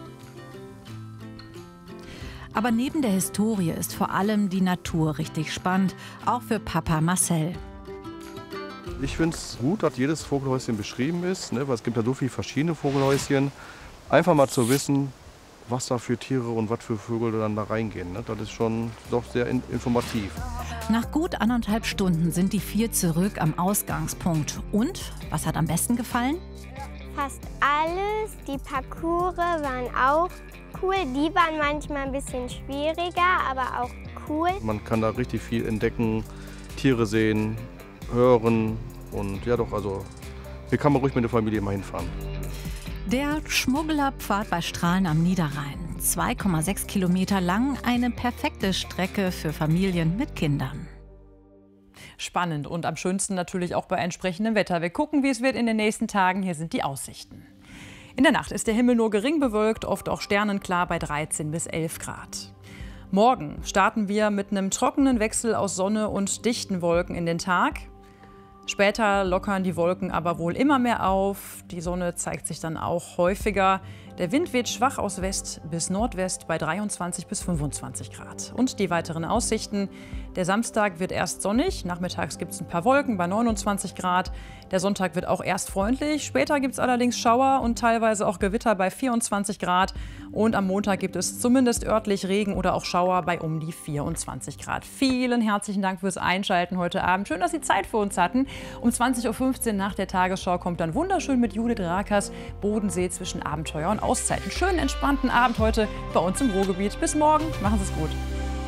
Aber neben der Historie ist vor allem die Natur richtig spannend, auch für Papa Marcel.
Ich finde es gut, dass jedes Vogelhäuschen beschrieben ist, ne, weil es gibt ja so viele verschiedene Vogelhäuschen. Einfach mal zu wissen, was da für Tiere und was für Vögel dann da reingehen. Ne? Das ist schon doch sehr informativ.
Nach gut 1,5 Stunden sind die 4 zurück am Ausgangspunkt. Und, was hat am besten gefallen?
Fast alles. Die Parcours waren auch cool. Die waren manchmal ein bisschen schwieriger, aber auch cool.
Man kann da richtig viel entdecken, Tiere sehen, hören. Und ja doch, also hier kann man ruhig mit der Familie mal hinfahren.
Der Schmugglerpfad bei Strahlen am Niederrhein. 2,6 Kilometer lang, eine perfekte Strecke für Familien mit Kindern.
Spannend und am schönsten natürlich auch bei entsprechendem Wetter. Wir gucken, wie es wird in den nächsten Tagen. Hier sind die Aussichten. In der Nacht ist der Himmel nur gering bewölkt, oft auch sternenklar bei 13 bis 11 Grad. Morgen starten wir mit einem trockenen Wechsel aus Sonne und dichten Wolken in den Tag. Später lockern die Wolken aber wohl immer mehr auf. Die Sonne zeigt sich dann auch häufiger. Der Wind weht schwach aus West bis Nordwest bei 23 bis 25 Grad. Und die weiteren Aussichten. Der Samstag wird erst sonnig, nachmittags gibt es ein paar Wolken bei 29 Grad. Der Sonntag wird auch erst freundlich, später gibt es allerdings Schauer und teilweise auch Gewitter bei 24 Grad. Und am Montag gibt es zumindest örtlich Regen oder auch Schauer bei um die 24 Grad. Vielen herzlichen Dank fürs Einschalten heute Abend. Schön, dass Sie Zeit für uns hatten. Um 20:15 Uhr nach der Tagesschau kommt dann wunderschön mit Judith Rakers Bodensee zwischen Abenteuer und Auszeiten. Schönen, entspannten Abend heute bei uns im Ruhrgebiet. Bis morgen. Machen Sie es gut.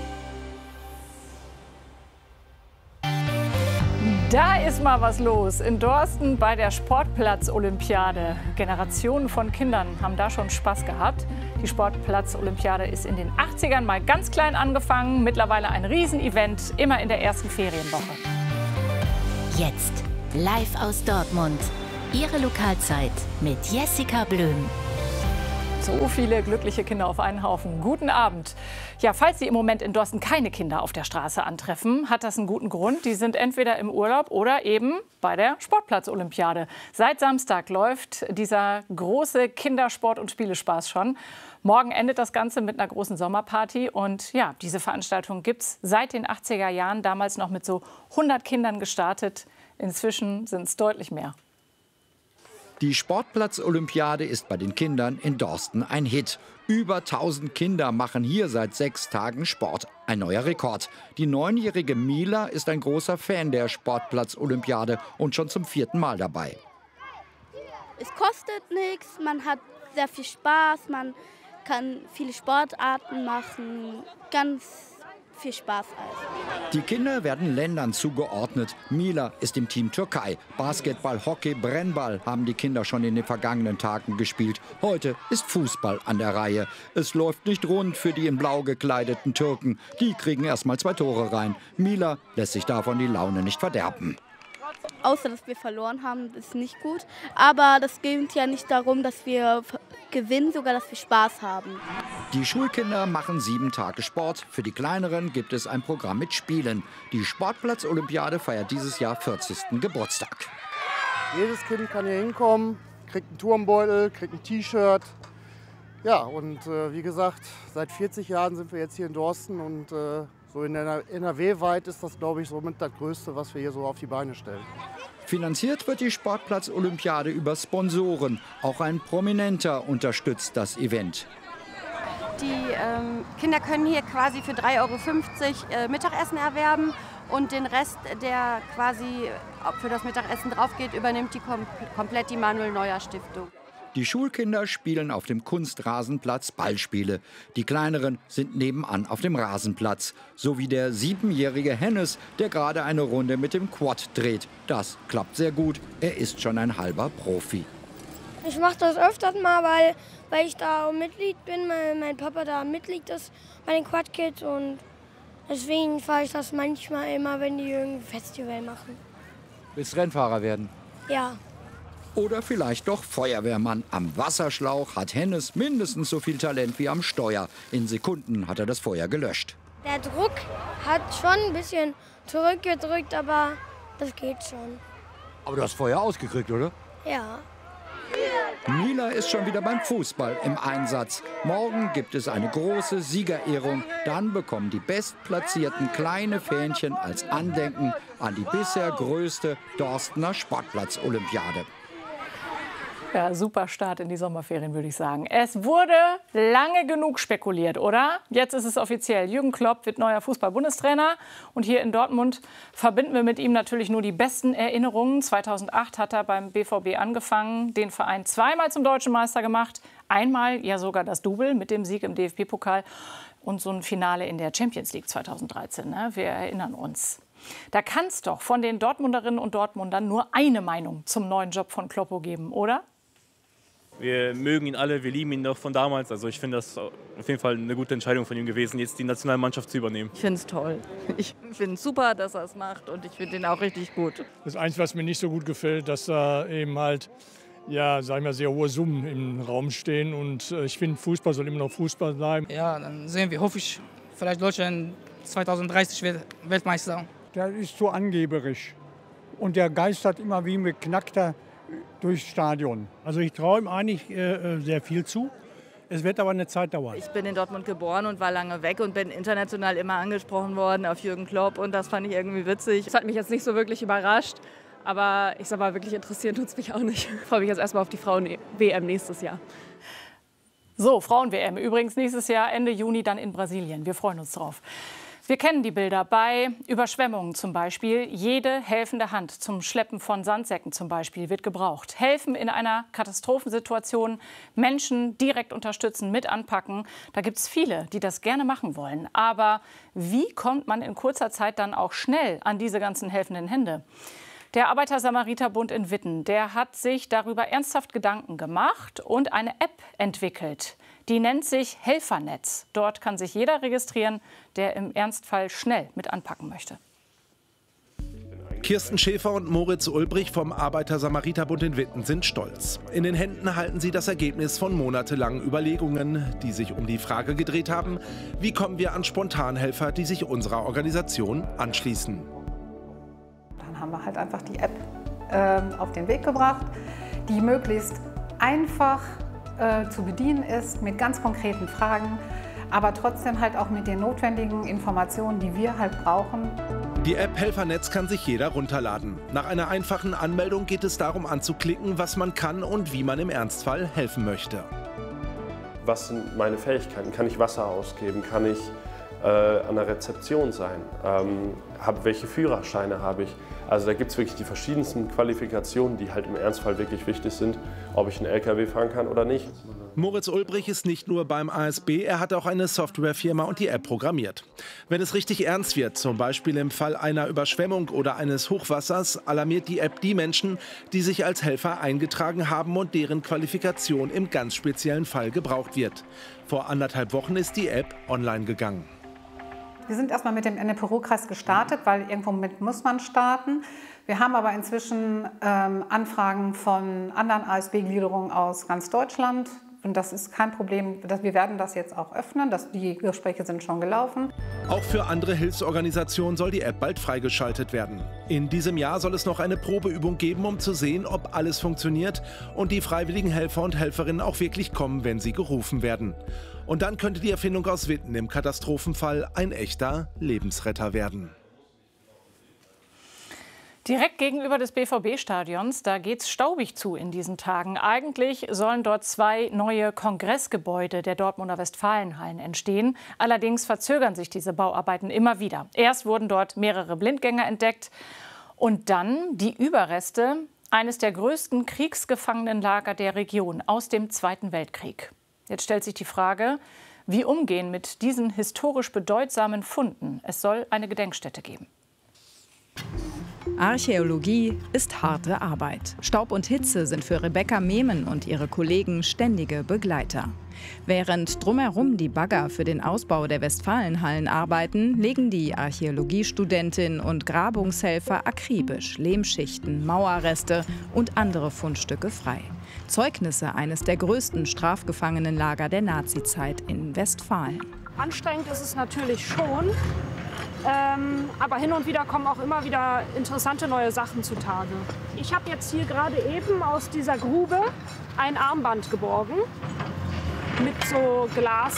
Da ist mal was los in Dorsten bei der Sportplatz-Olympiade. Generationen von Kindern haben da schon Spaß gehabt. Die Sportplatz-Olympiade ist in den 80ern mal ganz klein angefangen. Mittlerweile ein Riesenevent, immer in der ersten Ferienwoche.
Jetzt, live aus Dortmund. Ihre Lokalzeit mit Jessica Blöm.
So viele glückliche Kinder auf einen Haufen. Guten Abend. Ja, falls Sie im Moment in Dorsten keine Kinder auf der Straße antreffen, hat das einen guten Grund. Die sind entweder im Urlaub oder eben bei der Sportplatz-Olympiade. Seit Samstag läuft dieser große Kindersport- und Spielespaß schon. Morgen endet das Ganze mit einer großen Sommerparty. Und ja, diese Veranstaltung gibt es seit den 80er Jahren, damals noch mit so 100 Kindern gestartet. Inzwischen sind es deutlich mehr.
Die Sportplatz-Olympiade ist bei den Kindern in Dorsten ein Hit. Über 1000 Kinder machen hier seit 6 Tagen Sport. Ein neuer Rekord. Die 9-jährige Mila ist ein großer Fan der Sportplatz-Olympiade und schon zum 4. Mal dabei.
Es kostet nichts, man hat sehr viel Spaß, man kann viele Sportarten machen, ganz viel Spaß also.
Die Kinder werden Ländern zugeordnet. Mila ist im Team Türkei. Basketball, Hockey, Brennball haben die Kinder schon in den vergangenen Tagen gespielt. Heute ist Fußball an der Reihe. Es läuft nicht rund für die in blau gekleideten Türken. Die kriegen erst mal 2 Tore rein. Mila lässt sich davon die Laune nicht verderben.
Außer, dass wir verloren haben, ist nicht gut. Aber das geht ja nicht darum, dass wir gewinnen, sogar, dass wir Spaß haben.
Die Schulkinder machen 7 Tage Sport. Für die Kleineren gibt es ein Programm mit Spielen. Die Sportplatz-Olympiade feiert dieses Jahr 40. Geburtstag.
Jedes Kind kann hier hinkommen, kriegt einen Turmbeutel, kriegt ein T-Shirt. Ja, und wie gesagt, seit 40 Jahren sind wir jetzt hier in Dorsten und so in der NRW-weit ist das, glaube ich, somit das Größte, was wir hier so auf die Beine stellen.
Finanziert wird die Sportplatz-Olympiade über Sponsoren. Auch ein Prominenter unterstützt das Event.
Die Kinder können hier quasi für 3,50 € Mittagessen erwerben und den Rest, der quasi für das Mittagessen drauf geht, übernimmt komplett die Manuel Neuer Stiftung.
Die Schulkinder spielen auf dem Kunstrasenplatz Ballspiele. Die Kleineren sind nebenan auf dem Rasenplatz. So wie der 7-jährige Hennes, der gerade eine Runde mit dem Quad dreht. Das klappt sehr gut. Er ist schon ein halber Profi.
Ich mache das öfters mal, weil ich da Mitglied bin. Mein Papa da Mitglied ist bei den Quad Kids. Und deswegen fahre ich das manchmal immer, wenn die irgendein Festival machen.
Willst Rennfahrer werden?
Ja.
Oder vielleicht doch Feuerwehrmann. Am Wasserschlauch hat Hennes mindestens so viel Talent wie am Steuer. In Sekunden hat er das Feuer gelöscht.
Der Druck hat schon ein bisschen zurückgedrückt, aber das geht schon.
Aber du hast Feuer ausgekriegt, oder?
Ja.
Mila ist schon wieder beim Fußball im Einsatz. Morgen gibt es eine große Siegerehrung. Dann bekommen die bestplatzierten kleine Fähnchen als Andenken an die bisher größte Dorstener Sportplatz-Olympiade.
Ja, super Start in die Sommerferien, würde ich sagen. Es wurde lange genug spekuliert, oder? Jetzt ist es offiziell. Jürgen Klopp wird neuer Fußball-Bundestrainer. Und hier in Dortmund verbinden wir mit ihm natürlich nur die besten Erinnerungen. 2008 hat er beim BVB angefangen, den Verein zweimal zum deutschen Meister gemacht. Einmal ja sogar das Double mit dem Sieg im DFB-Pokal und so ein Finale in der Champions League 2013. Ne? Wir erinnern uns. Da kann es doch von den Dortmunderinnen und Dortmundern nur eine Meinung zum neuen Job von Kloppo geben, oder?
Wir mögen ihn alle, wir lieben ihn noch von damals. Also ich finde das auf jeden Fall eine gute Entscheidung von ihm gewesen, jetzt die Nationalmannschaft zu übernehmen.
Ich finde es toll. Ich finde es super, dass er es macht und ich finde ihn auch richtig gut.
Das Einzige, was mir nicht so gut gefällt, dass da eben halt, ja, sagen wir, sehr hohe Summen im Raum stehen. Und ich finde, Fußball soll immer noch Fußball bleiben.
Ja, dann sehen wir, hoffe ich, vielleicht Deutschland 2030 wird Weltmeister.
Der ist so angeberisch und der geistert immer wie ein Beknackter durchs Stadion. Also ich traue ihm eigentlich sehr viel zu. Es wird aber eine Zeit dauern.
Ich bin in Dortmund geboren und war lange weg und bin international immer angesprochen worden auf Jürgen Klopp und das fand ich irgendwie witzig.
Das hat mich jetzt nicht so wirklich überrascht, aber ich sag mal, wirklich interessieren tut es mich auch nicht. Ich freue mich jetzt erstmal auf die Frauen-WM nächstes Jahr.
So, Frauen-WM übrigens nächstes Jahr Ende Juni dann in Brasilien. Wir freuen uns drauf. Wir kennen die Bilder bei Überschwemmungen zum Beispiel. Jede helfende Hand zum Schleppen von Sandsäcken zum Beispiel wird gebraucht. Helfen in einer Katastrophensituation, Menschen direkt unterstützen, mit anpacken. Da gibt es viele, die das gerne machen wollen. Aber wie kommt man in kurzer Zeit dann auch schnell an diese ganzen helfenden Hände? Der Arbeiter-Samariter-Bund in Witten, der hat sich darüber ernsthaft Gedanken gemacht und eine App entwickelt. Die nennt sich Helfernetz. Dort kann sich jeder registrieren, der im Ernstfall schnell mit anpacken möchte.
Kirsten Schäfer und Moritz Ulbrich vom Arbeiter-Samariter-Bund in Witten sind stolz. In den Händen halten sie das Ergebnis von monatelangen Überlegungen, die sich um die Frage gedreht haben, wie kommen wir an Spontanhelfer, die sich unserer Organisation anschließen.
Dann haben wir halt einfach die App auf den Weg gebracht, die möglichst einfach zu bedienen ist, mit ganz konkreten Fragen, aber trotzdem halt auch mit den notwendigen Informationen, die wir halt brauchen.
Die App Helfernetz kann sich jeder runterladen. Nach einer einfachen Anmeldung geht es darum anzuklicken, was man kann und wie man im Ernstfall helfen möchte.
Was sind meine Fähigkeiten? Kann ich Wasser ausgeben? Kann ich an der Rezeption sein? Welche Führerscheine habe ich? Also da gibt es wirklich die verschiedensten Qualifikationen, die halt im Ernstfall wirklich wichtig sind, ob ich einen LKW fahren kann oder nicht.
Moritz Ulbrich ist nicht nur beim ASB, er hat auch eine Softwarefirma und die App programmiert. Wenn es richtig ernst wird, zum Beispiel im Fall einer Überschwemmung oder eines Hochwassers, alarmiert die App die Menschen, die sich als Helfer eingetragen haben und deren Qualifikation im ganz speziellen Fall gebraucht wird. Vor 1,5 Wochen ist die App online gegangen.
Wir sind erstmal mit dem NRW-Kreis gestartet, weil irgendwo mit muss man starten. Wir haben aber inzwischen Anfragen von anderen ASB-Gliederungen aus ganz Deutschland. Und das ist kein Problem. Wir werden das jetzt auch öffnen. Die Gespräche sind schon gelaufen.
Auch für andere Hilfsorganisationen soll die App bald freigeschaltet werden. In diesem Jahr soll es noch eine Probeübung geben, um zu sehen, ob alles funktioniert und die freiwilligen Helfer und Helferinnen auch wirklich kommen, wenn sie gerufen werden. Und dann könnte die Erfindung aus Witten im Katastrophenfall ein echter Lebensretter werden.
Direkt gegenüber des BVB-Stadions, da geht's staubig zu in diesen Tagen. Eigentlich sollen dort 2 neue Kongressgebäude der Dortmunder Westfalenhallen entstehen. Allerdings verzögern sich diese Bauarbeiten immer wieder. Erst wurden dort mehrere Blindgänger entdeckt und dann die Überreste eines der größten Kriegsgefangenenlager der Region aus dem Zweiten Weltkrieg. Jetzt stellt sich die Frage, wie umgehen mit diesen historisch bedeutsamen Funden. Es soll eine Gedenkstätte geben.
Archäologie ist harte Arbeit. Staub und Hitze sind für Rebecca Mehmen und ihre Kollegen ständige Begleiter. Während drumherum die Bagger für den Ausbau der Westfalenhallen arbeiten, legen die Archäologiestudentin und Grabungshelfer akribisch Lehmschichten, Mauerreste und andere Fundstücke frei. Zeugnisse eines der größten Strafgefangenenlager der Nazizeit in Westfalen.
Anstrengend ist es natürlich schon. Aber hin und wieder kommen auch immer wieder interessante neue Sachen zutage. Ich habe jetzt hier gerade eben aus dieser Grube ein Armband geborgen mit so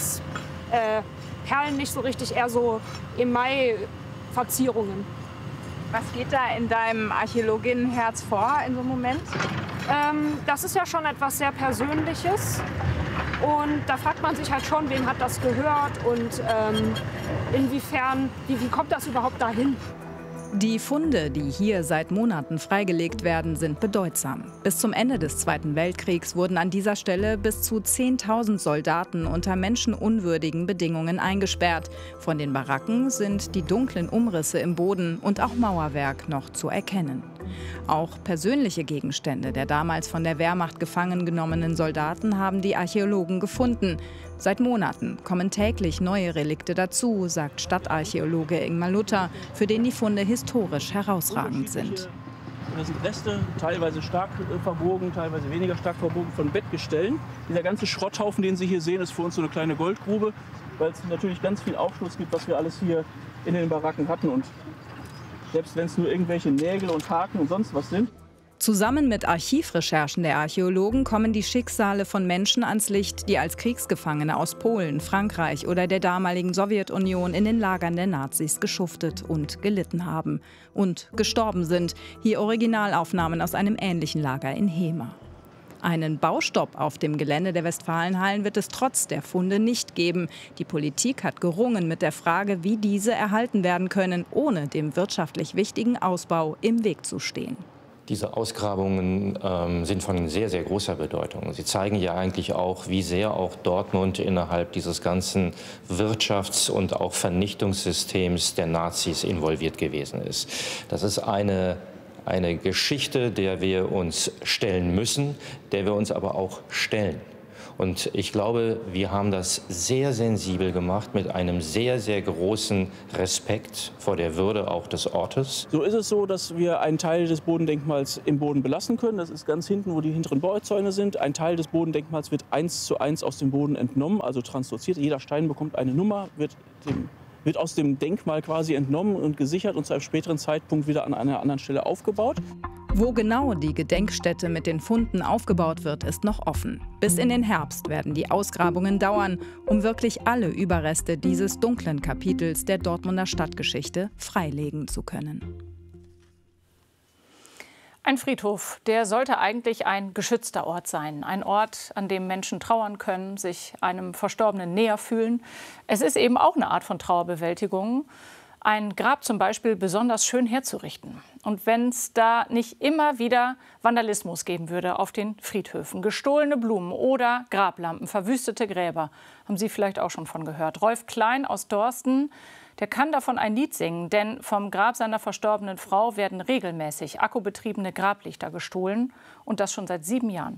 Glasperlen, nicht so richtig, eher so Emaille-Verzierungen.
Was geht da in deinem Archäologinnenherz vor in so einem Moment?
Das ist ja schon etwas sehr Persönliches. Und da fragt man sich halt schon, wem hat das gehört und inwiefern, wie kommt das überhaupt dahin?
Die Funde, die hier seit Monaten freigelegt werden, sind bedeutsam. Bis zum Ende des Zweiten Weltkriegs wurden an dieser Stelle bis zu 10.000 Soldaten unter menschenunwürdigen Bedingungen eingesperrt. Von den Baracken sind die dunklen Umrisse im Boden und auch Mauerwerk noch zu erkennen. Auch persönliche Gegenstände der damals von der Wehrmacht gefangen genommenen Soldaten haben die Archäologen gefunden. Seit Monaten kommen täglich neue Relikte dazu, sagt Stadtarchäologe Ingmar Luther, für den die Funde historisch herausragend sind.
Das sind Reste, teilweise stark verbogen, teilweise weniger stark verbogen, von Bettgestellen. Dieser ganze Schrotthaufen, den Sie hier sehen, ist für uns so eine kleine Goldgrube, weil es natürlich ganz viel Aufschluss gibt, was wir alles hier in den Baracken hatten. Und selbst wenn es nur irgendwelche Nägel und Haken und sonst was sind.
Zusammen mit Archivrecherchen der Archäologen kommen die Schicksale von Menschen ans Licht, die als Kriegsgefangene aus Polen, Frankreich oder der damaligen Sowjetunion in den Lagern der Nazis geschuftet und gelitten haben und gestorben sind. Hier Originalaufnahmen aus einem ähnlichen Lager in Hemer. Einen Baustopp auf dem Gelände der Westfalenhallen wird es trotz der Funde nicht geben. Die Politik hat gerungen mit der Frage, wie diese erhalten werden können, ohne dem wirtschaftlich wichtigen Ausbau im Weg zu stehen.
Diese Ausgrabungen sind von sehr, sehr großer Bedeutung. Sie zeigen ja eigentlich auch, wie sehr auch Dortmund innerhalb dieses ganzen Wirtschafts- und auch Vernichtungssystems der Nazis involviert gewesen ist. Das ist eine Geschichte, der wir uns stellen müssen, der wir uns aber auch stellen. Und ich glaube, wir haben das sehr sensibel gemacht mit einem sehr, sehr großen Respekt vor der Würde auch des Ortes.
So ist es so, dass wir einen Teil des Bodendenkmals im Boden belassen können. Das ist ganz hinten, wo die hinteren Bauzäune sind. Ein Teil des Bodendenkmals wird 1:1 aus dem Boden entnommen, also transloziert. Jeder Stein bekommt eine Nummer, wird aus dem Denkmal quasi entnommen und gesichert und zu einem späteren Zeitpunkt wieder an einer anderen Stelle aufgebaut.
Wo genau die Gedenkstätte mit den Funden aufgebaut wird, ist noch offen. Bis in den Herbst werden die Ausgrabungen dauern, um wirklich alle Überreste dieses dunklen Kapitels der Dortmunder Stadtgeschichte freilegen zu können.
Ein Friedhof, der sollte eigentlich ein geschützter Ort sein. Ein Ort, an dem Menschen trauern können, sich einem Verstorbenen näher fühlen. Es ist eben auch eine Art von Trauerbewältigung, ein Grab zum Beispiel besonders schön herzurichten. Und wenn es da nicht immer wieder Vandalismus geben würde auf den Friedhöfen, gestohlene Blumen oder Grablampen, verwüstete Gräber, haben Sie vielleicht auch schon von gehört. Rolf Klein aus Dorsten, der kann davon ein Lied singen, denn vom Grab seiner verstorbenen Frau werden regelmäßig akkubetriebene Grablichter gestohlen und das schon seit 7 Jahren.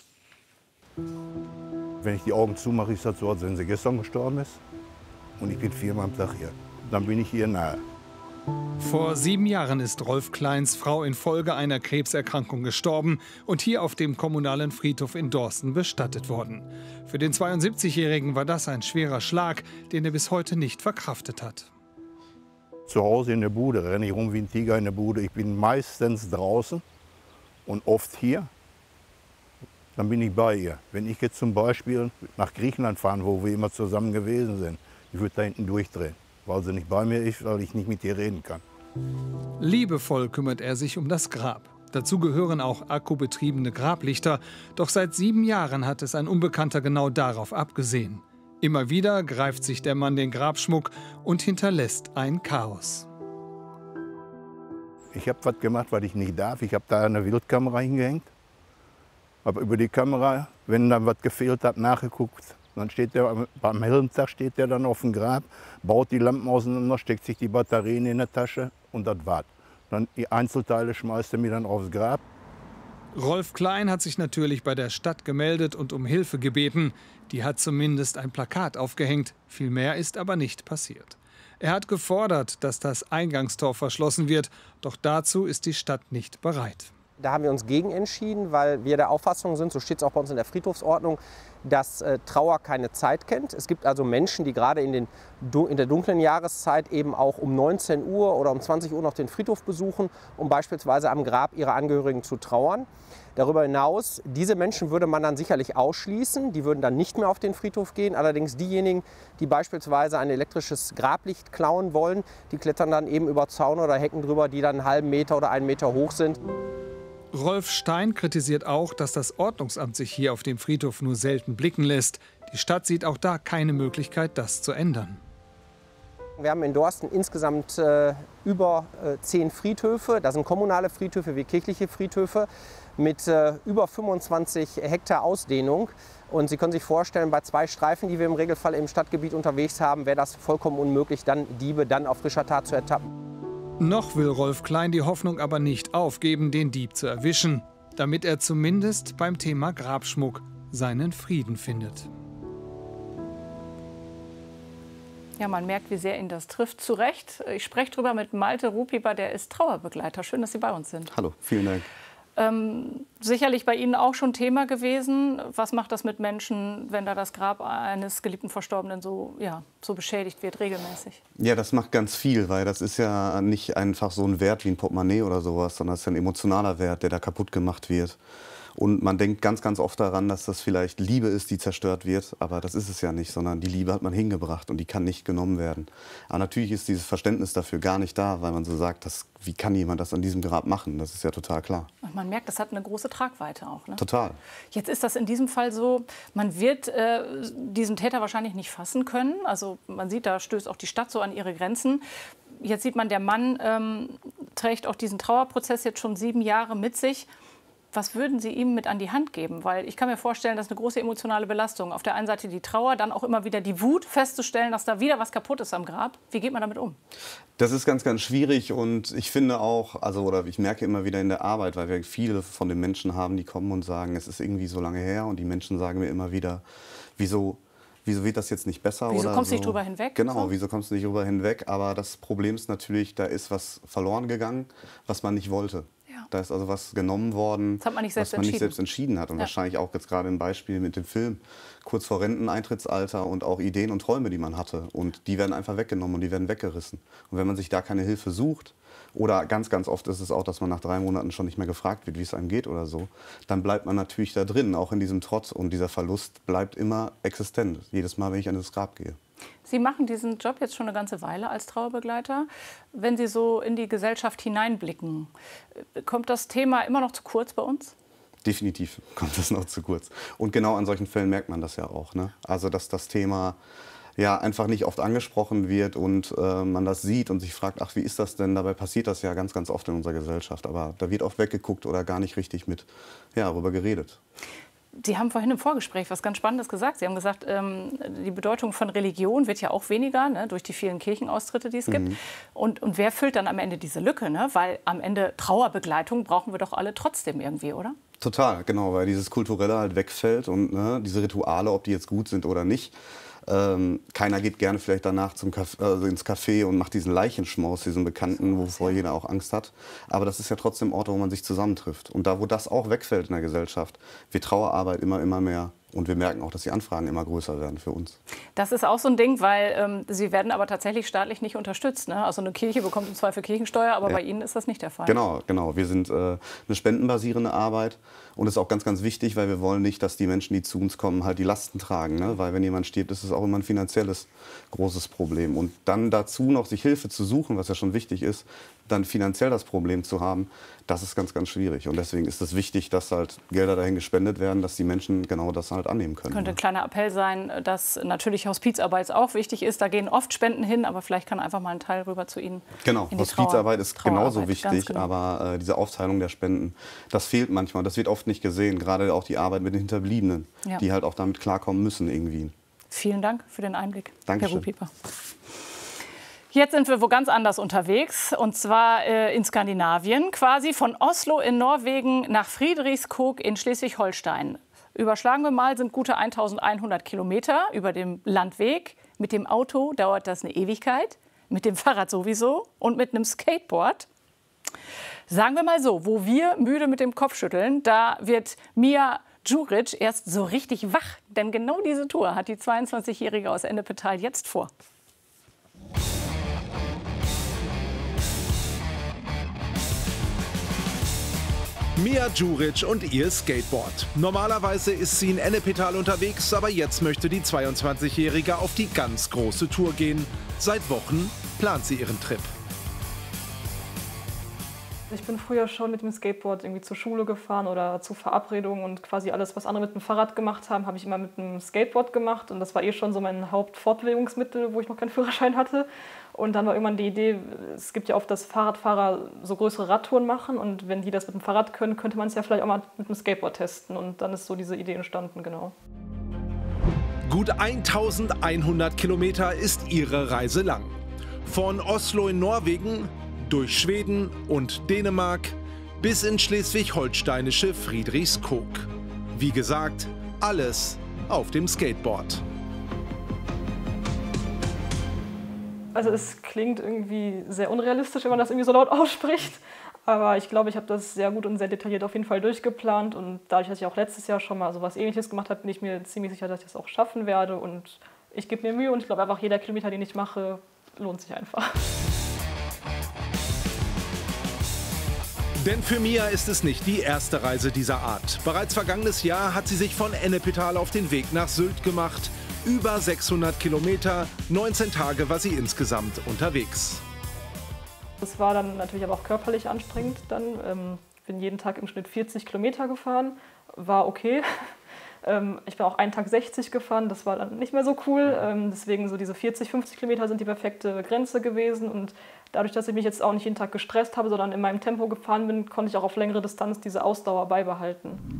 Wenn ich die Augen zumache, ist das so, als wenn sie gestern gestorben ist. Und ich bin 4-mal am Tag hier. Dann bin ich hier nahe.
Vor 7 Jahren ist Rolf Kleins Frau infolge einer Krebserkrankung gestorben und hier auf dem kommunalen Friedhof in Dorsten bestattet worden. Für den 72-Jährigen war das ein schwerer Schlag, den er bis heute nicht verkraftet hat.
Zu Hause in der Bude renne ich rum wie ein Tiger in der Bude. Ich bin meistens draußen und oft hier. Dann bin ich bei ihr. Wenn ich jetzt zum Beispiel nach Griechenland fahren, wo wir immer zusammen gewesen sind, ich würde da hinten durchdrehen, weil sie nicht bei mir ist, weil ich nicht mit ihr reden kann.
Liebevoll kümmert er sich um das Grab. Dazu gehören auch akkubetriebene Grablichter. Doch seit 7 Jahren hat es ein Unbekannter genau darauf abgesehen. Immer wieder greift sich der Mann den Grabschmuck und hinterlässt ein Chaos.
Ich habe was gemacht, was ich nicht darf. Ich habe da eine Wildkamera hingehängt. Habe über die Kamera, wenn dann was gefehlt hat, nachgeguckt. Dann steht der, beim hellen Tag steht der dann auf dem Grab, baut die Lampen auseinander, steckt sich die Batterien in der Tasche und das war's. Dann die Einzelteile schmeißt er mir dann aufs Grab.
Rolf Klein hat sich natürlich bei der Stadt gemeldet und um Hilfe gebeten. Die hat zumindest ein Plakat aufgehängt. Viel mehr ist aber nicht passiert. Er hat gefordert, dass das Eingangstor verschlossen wird. Doch dazu ist die Stadt nicht bereit.
Da haben wir uns gegen entschieden, weil wir der Auffassung sind, so steht es auch bei uns in der Friedhofsordnung, dass Trauer keine Zeit kennt. Es gibt also Menschen, die gerade in der dunklen Jahreszeit eben auch um 19 Uhr oder um 20 Uhr noch den Friedhof besuchen, um beispielsweise am Grab ihrer Angehörigen zu trauern. Darüber hinaus, diese Menschen würde man dann sicherlich ausschließen, die würden dann nicht mehr auf den Friedhof gehen. Allerdings diejenigen, die beispielsweise ein elektrisches Grablicht klauen wollen, die klettern dann eben über Zaun oder Hecken drüber, die dann einen halben Meter oder 1 Meter hoch sind.
Rolf Stein kritisiert auch, dass das Ordnungsamt sich hier auf dem Friedhof nur selten blicken lässt. Die Stadt sieht auch da keine Möglichkeit, das zu ändern.
Wir haben in Dorsten insgesamt über 10 Friedhöfe. Das sind kommunale Friedhöfe wie kirchliche Friedhöfe mit über 25 Hektar Ausdehnung. Und Sie können sich vorstellen, bei 2 Streifen, die wir im Regelfall im Stadtgebiet unterwegs haben, wäre das vollkommen unmöglich, dann Diebe dann auf frischer Tat zu ertappen.
Noch will Rolf Klein die Hoffnung aber nicht aufgeben, den Dieb zu erwischen, damit er zumindest beim Thema Grabschmuck seinen Frieden findet.
Ja, man merkt, wie sehr ihn das trifft. Zu Recht. Ich spreche drüber mit Malte Rupiber, der ist Trauerbegleiter. Schön, dass Sie bei uns sind.
Hallo, vielen Dank.
Sicherlich bei Ihnen auch schon Thema gewesen. Was macht das mit Menschen, wenn da das Grab eines geliebten Verstorbenen so beschädigt wird, regelmäßig?
Ja, das macht ganz viel, weil das ist ja nicht einfach so ein Wert wie ein Portemonnaie oder sowas, sondern es ist ein emotionaler Wert, der da kaputt gemacht wird. Und man denkt ganz, ganz oft daran, dass das vielleicht Liebe ist, die zerstört wird. Aber das ist es ja nicht, sondern die Liebe hat man hingebracht und die kann nicht genommen werden. Aber natürlich ist dieses Verständnis dafür gar nicht da, weil man so sagt, wie kann jemand das an diesem Grab machen? Das ist ja total klar.
Und man merkt, das hat eine große Tragweite auch. Ne?
Total.
Jetzt ist das in diesem Fall so, man wird diesen Täter wahrscheinlich nicht fassen können. Also man sieht, da stößt auch die Stadt so an ihre Grenzen. Jetzt sieht man, der Mann trägt auch diesen Trauerprozess jetzt schon 7 Jahre mit sich. Was würden Sie ihm mit an die Hand geben? Weil ich kann mir vorstellen, das ist eine große emotionale Belastung. Auf der einen Seite die Trauer, dann auch immer wieder die Wut, festzustellen, dass da wieder was kaputt ist am Grab. Wie geht man damit um?
Das ist ganz, ganz schwierig und ich finde auch, oder ich merke immer wieder in der Arbeit, weil wir viele von den Menschen haben, die kommen und sagen, es ist irgendwie so lange her und die Menschen sagen mir immer wieder, wieso wird das jetzt nicht besser?
Wieso kommst du
so?
nicht drüber hinweg?
Genau,
so?
Wieso kommst du nicht drüber hinweg? Aber das Problem ist natürlich, da ist was verloren gegangen, was man nicht wollte. Ja. Da ist also was genommen worden,
das hat man nicht selbst
was man nicht selbst entschieden hat. Und wahrscheinlich auch jetzt gerade im Beispiel mit dem Film, kurz vor Renteneintrittsalter und auch Ideen und Träume, die man hatte. Und die werden einfach weggenommen und die werden weggerissen. Und wenn man sich da keine Hilfe sucht, oder ganz, ganz oft ist es auch, dass man nach 3 Monaten schon nicht mehr gefragt wird, wie es einem geht oder so, dann bleibt man natürlich da drin, auch in diesem Trott. Und dieser Verlust bleibt immer existent, jedes Mal, wenn ich an das Grab gehe.
Sie machen diesen Job jetzt schon eine ganze Weile als Trauerbegleiter. Wenn Sie so in die Gesellschaft hineinblicken, kommt das Thema immer noch zu kurz bei uns?
Definitiv kommt das noch zu kurz. Und genau an solchen Fällen merkt man das ja auch, ne? Also, dass das Thema einfach nicht oft angesprochen wird und man das sieht und sich fragt, ach, wie ist das denn? Dabei passiert das ja ganz, ganz oft in unserer Gesellschaft. Aber da wird oft weggeguckt oder gar nicht richtig darüber geredet.
Sie haben vorhin im Vorgespräch was ganz Spannendes gesagt. Sie haben gesagt, die Bedeutung von Religion wird ja auch weniger, ne, durch die vielen Kirchenaustritte, die es gibt. Und wer füllt dann am Ende diese Lücke? Ne? Weil am Ende Trauerbegleitung brauchen wir doch alle trotzdem irgendwie, oder?
Total, genau, weil dieses Kulturelle halt wegfällt und diese Rituale, ob die jetzt gut sind oder nicht. Keiner geht gerne vielleicht danach ins Café und macht diesen Leichenschmaus, diesen Bekannten, wovor jeder auch Angst hat. Aber das ist ja trotzdem Orte, wo man sich zusammentrifft. Und da, wo das auch wegfällt in der Gesellschaft, wird Trauerarbeit immer mehr. Und wir merken auch, dass die Anfragen immer größer werden für uns. Das
ist auch so ein Ding, weil sie werden aber tatsächlich staatlich nicht unterstützt. Ne? Also eine Kirche bekommt im Zweifel Kirchensteuer, aber bei Ihnen ist das nicht der Fall.
Genau. Wir sind eine spendenbasierende Arbeit. Und das ist auch ganz, ganz wichtig, weil wir wollen nicht, dass die Menschen, die zu uns kommen, halt die Lasten tragen. Ne? Weil wenn jemand stirbt, ist es auch immer ein finanzielles großes Problem. Und dann dazu noch sich Hilfe zu suchen, was ja schon wichtig ist, dann finanziell das Problem zu haben, das ist ganz, ganz schwierig. Und deswegen ist es wichtig, dass halt Gelder dahin gespendet werden, dass die Menschen genau das halt annehmen können.
Könnte ein kleiner Appell sein, dass natürlich Hospizarbeit auch wichtig ist. Da gehen oft Spenden hin, aber vielleicht kann einfach mal ein Teil rüber zu Ihnen.
Genau, Hospizarbeit ist genauso wichtig, genau. Aber diese Aufteilung der Spenden, das fehlt manchmal. Das wird oft nicht gesehen, gerade auch die Arbeit mit den Hinterbliebenen, die halt auch damit klarkommen müssen irgendwie.
Vielen Dank für den Einblick,
Dankeschön.
Herr Ruhpieper. Jetzt sind wir wo ganz anders unterwegs, und zwar in Skandinavien, quasi von Oslo in Norwegen nach Friedrichskoog in Schleswig-Holstein. Überschlagen wir mal, sind gute 1100 Kilometer über dem Landweg. Mit dem Auto dauert das eine Ewigkeit, mit dem Fahrrad sowieso und mit einem Skateboard. Sagen wir mal so, wo wir müde mit dem Kopf schütteln, da wird Mia Djuric erst so richtig wach. Denn genau diese Tour hat die 22-Jährige aus Ennepetal jetzt vor.
Mia Djuric und ihr Skateboard. Normalerweise ist sie in Ennepetal unterwegs, aber jetzt möchte die 22-Jährige auf die ganz große Tour gehen. Seit Wochen plant sie ihren Trip.
Ich bin früher schon mit dem Skateboard irgendwie zur Schule gefahren oder zu Verabredungen, und quasi alles, was andere mit dem Fahrrad gemacht haben, habe ich immer mit dem Skateboard gemacht, und das war schon so mein Hauptfortbewegungsmittel, wo ich noch keinen Führerschein hatte. Und dann war irgendwann die Idee, es gibt ja oft, dass Fahrradfahrer so größere Radtouren machen, und wenn die das mit dem Fahrrad können, könnte man es ja vielleicht auch mal mit dem Skateboard testen, und dann ist so diese Idee entstanden, genau.
Gut 1100 Kilometer ist ihre Reise lang. Von Oslo in Norwegen, durch Schweden und Dänemark bis in schleswig-holsteinische Friedrichskoog. Wie gesagt, alles auf dem Skateboard.
Also es klingt irgendwie sehr unrealistisch, wenn man das irgendwie so laut ausspricht. Aber ich glaube, ich habe das sehr gut und sehr detailliert auf jeden Fall durchgeplant. Und dadurch, dass ich auch letztes Jahr schon mal so was Ähnliches gemacht habe, bin ich mir ziemlich sicher, dass ich das auch schaffen werde. Und ich gebe mir Mühe, und ich glaube einfach, jeder Kilometer, den ich mache, lohnt sich einfach.
Denn für Mia ist es nicht die erste Reise dieser Art. Bereits vergangenes Jahr hat sie sich von Ennepetal auf den Weg nach Sylt gemacht. Über 600 Kilometer, 19 Tage war sie insgesamt unterwegs.
Das war dann natürlich aber auch körperlich anstrengend. Bin jeden Tag im Schnitt 40 Kilometer gefahren, war okay. Ich bin auch einen Tag 60 gefahren, das war dann nicht mehr so cool. Deswegen so diese 40, 50 Kilometer sind die perfekte Grenze gewesen. Und dadurch, dass ich mich jetzt auch nicht jeden Tag gestresst habe, sondern in meinem Tempo gefahren bin, konnte ich auch auf längere Distanz diese Ausdauer beibehalten.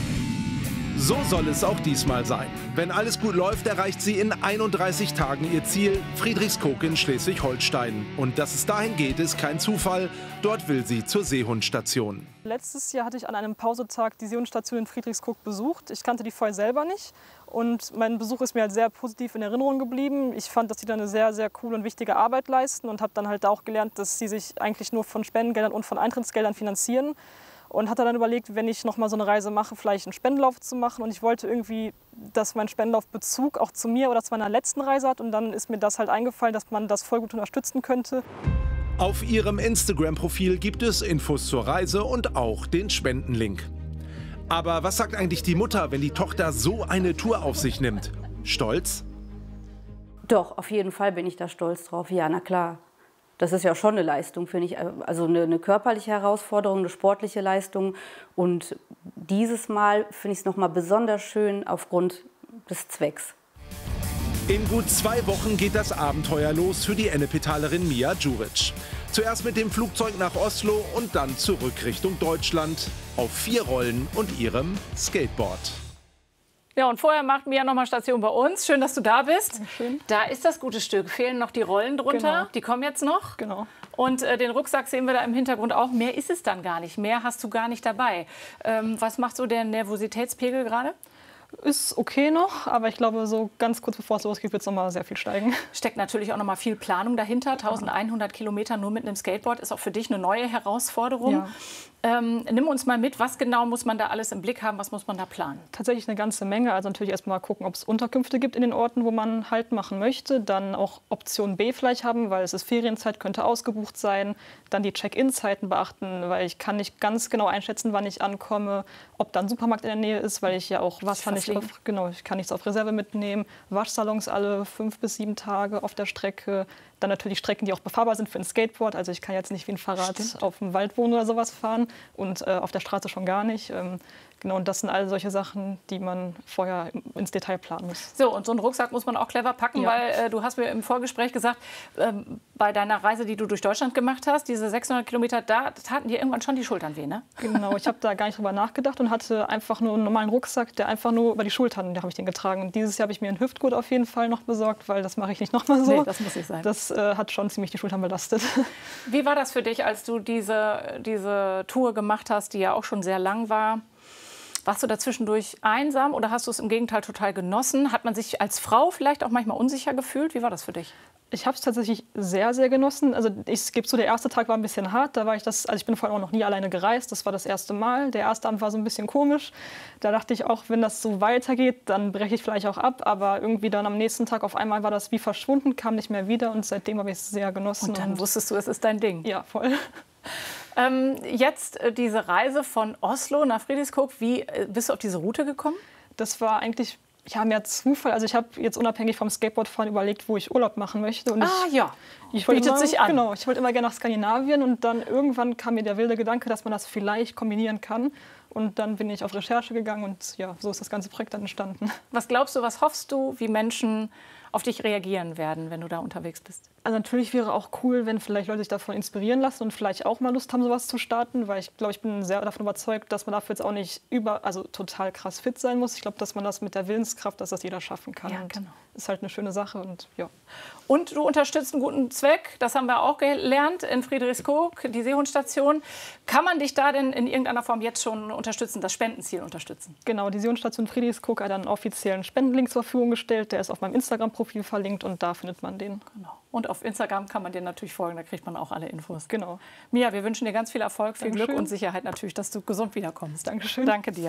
So soll es auch diesmal sein. Wenn alles gut läuft, erreicht sie in 31 Tagen ihr Ziel, Friedrichskoog in Schleswig-Holstein. Und dass es dahin geht, ist kein Zufall. Dort will sie zur Seehundstation.
Letztes Jahr hatte ich an einem Pausetag die Seehundstation in Friedrichskoog besucht. Ich kannte die vorher selber nicht. Und mein Besuch ist mir halt sehr positiv in Erinnerung geblieben. Ich fand, dass sie da eine sehr, sehr coole und wichtige Arbeit leisten und habe dann halt auch gelernt, dass sie sich eigentlich nur von Spendengeldern und von Eintrittsgeldern finanzieren. Und hatte dann überlegt, wenn ich noch mal so eine Reise mache, vielleicht einen Spendenlauf zu machen. Und ich wollte irgendwie, dass mein Spendenlauf Bezug auch zu mir oder zu meiner letzten Reise hat. Und dann ist mir das halt eingefallen, dass man das voll gut unterstützen könnte.
Auf ihrem Instagram-Profil gibt es Infos zur Reise und auch den Spendenlink. Aber was sagt eigentlich die Mutter, wenn die Tochter so eine Tour auf sich nimmt? Stolz?
Doch, auf jeden Fall bin ich da stolz drauf. Ja, na klar. Das ist ja schon eine Leistung, finde ich. Also eine körperliche Herausforderung, eine sportliche Leistung. Und dieses Mal finde ich es noch mal besonders schön aufgrund des Zwecks.
In gut 2 Wochen geht das Abenteuer los für die Ennepetalerin Mia Djuric. Zuerst mit dem Flugzeug nach Oslo und dann zurück Richtung Deutschland auf 4 Rollen und ihrem Skateboard.
Ja, und vorher macht Mia noch mal Station bei uns. Schön, dass du da bist.
Schön.
Da ist das gute Stück. Fehlen noch die Rollen drunter.
Genau.
Die kommen jetzt noch.
Genau.
Und den Rucksack sehen wir da im Hintergrund auch. Mehr ist es dann gar nicht. Mehr hast du gar nicht dabei. Was macht so der Nervositätspegel gerade?
Ist okay noch, aber ich glaube, so ganz kurz bevor es losgeht, wird es noch mal sehr viel steigen.
Steckt natürlich auch noch mal viel Planung dahinter. 1100 Kilometer nur mit einem Skateboard ist auch für dich eine neue Herausforderung.
Ja.
Nimm uns mal mit, was genau muss man da alles im Blick haben, was muss man da planen?
Tatsächlich eine ganze Menge. Also natürlich erst mal gucken, ob es Unterkünfte gibt in den Orten, wo man Halt machen möchte. Dann auch Option B vielleicht haben, weil es ist Ferienzeit, könnte ausgebucht sein. Dann die Check-in-Zeiten beachten, weil ich kann nicht ganz genau einschätzen, wann ich ankomme, ob da ein Supermarkt in der Nähe ist, weil ich ja auch ich kann nichts auf Reserve mitnehmen. Waschsalons alle 5 bis 7 Tage auf der Strecke. Dann natürlich Strecken, die auch befahrbar sind für ein Skateboard. Also ich kann jetzt nicht wie ein Fahrrad auf dem Waldboden oder sowas fahren und auf der Straße schon gar nicht. Genau, und das sind all solche Sachen, die man vorher ins Detail planen muss.
So, und so einen Rucksack muss man auch clever packen,
Ja.
weil du hast mir im Vorgespräch gesagt, bei deiner Reise, die du durch Deutschland gemacht hast, diese 600 Kilometer, da taten dir irgendwann schon die Schultern weh, ne?
Genau, ich habe da gar nicht drüber nachgedacht und hatte einfach nur einen normalen Rucksack, der einfach nur über die Schultern, da habe ich den getragen. Und dieses Jahr habe ich mir einen Hüftgurt auf jeden Fall noch besorgt, weil das mache ich nicht noch mal so.
Nee, das muss nicht sein.
Das hat schon ziemlich die Schultern belastet.
Wie war das für dich, als du diese Tour gemacht hast, die ja auch schon sehr lang war? Warst du da zwischendurch einsam oder hast du es im Gegenteil total genossen? Hat man sich als Frau vielleicht auch manchmal unsicher gefühlt? Wie war das für dich?
Ich habe es tatsächlich sehr, sehr genossen. Also ich gebe zu, der erste Tag war ein bisschen hart. Da war ich bin vorher auch noch nie alleine gereist. Das war das erste Mal. Der erste Abend war so ein bisschen komisch. Da dachte ich auch, wenn das so weitergeht, dann breche ich vielleicht auch ab. Aber irgendwie dann am nächsten Tag auf einmal war das wie verschwunden, kam nicht mehr wieder. Und seitdem habe ich es sehr genossen.
Und dann wusstest du, es ist dein Ding.
Ja, voll.
Jetzt diese Reise von Oslo nach Friedrichskoog. Wie bist du auf diese Route gekommen?
Das war eigentlich mehr Zufall. Also ich habe jetzt unabhängig vom Skateboardfahren überlegt, wo ich Urlaub machen möchte. Und ich
bietet sich an.
Genau, ich wollte immer gerne nach Skandinavien. Und dann irgendwann kam mir der wilde Gedanke, dass man das vielleicht kombinieren kann. Und dann bin ich auf Recherche gegangen und ja, so ist das ganze Projekt dann entstanden.
Was glaubst du, was hoffst du, wie Menschen auf dich reagieren werden, wenn du da unterwegs bist?
Also natürlich wäre auch cool, wenn vielleicht Leute sich davon inspirieren lassen und vielleicht auch mal Lust haben, sowas zu starten, weil ich glaube, ich bin sehr davon überzeugt, dass man dafür jetzt auch nicht total krass fit sein muss. Ich glaube, dass man das mit der Willenskraft, dass das jeder schaffen kann.
Ja, genau.
Ist halt eine schöne Sache und ja.
Und du unterstützt einen guten Zweck, das haben wir auch gelernt in Friedrichskoog, die Seehundstation. Kann man dich da denn in irgendeiner Form jetzt schon unterstützen, das Spendenziel unterstützen?
Genau, die Seehundstation Friedrichskoog hat einen offiziellen Spendenlink zur Verfügung gestellt. Der ist auf meinem Instagram-Profil verlinkt und da findet man den.
Genau. Und auf Instagram kann man dir natürlich folgen, da kriegt man auch alle Infos.
Genau.
Mia, wir wünschen dir ganz viel Erfolg, viel
Dankeschön.
Glück und Sicherheit natürlich, dass du gesund wiederkommst.
Dankeschön.
Danke dir.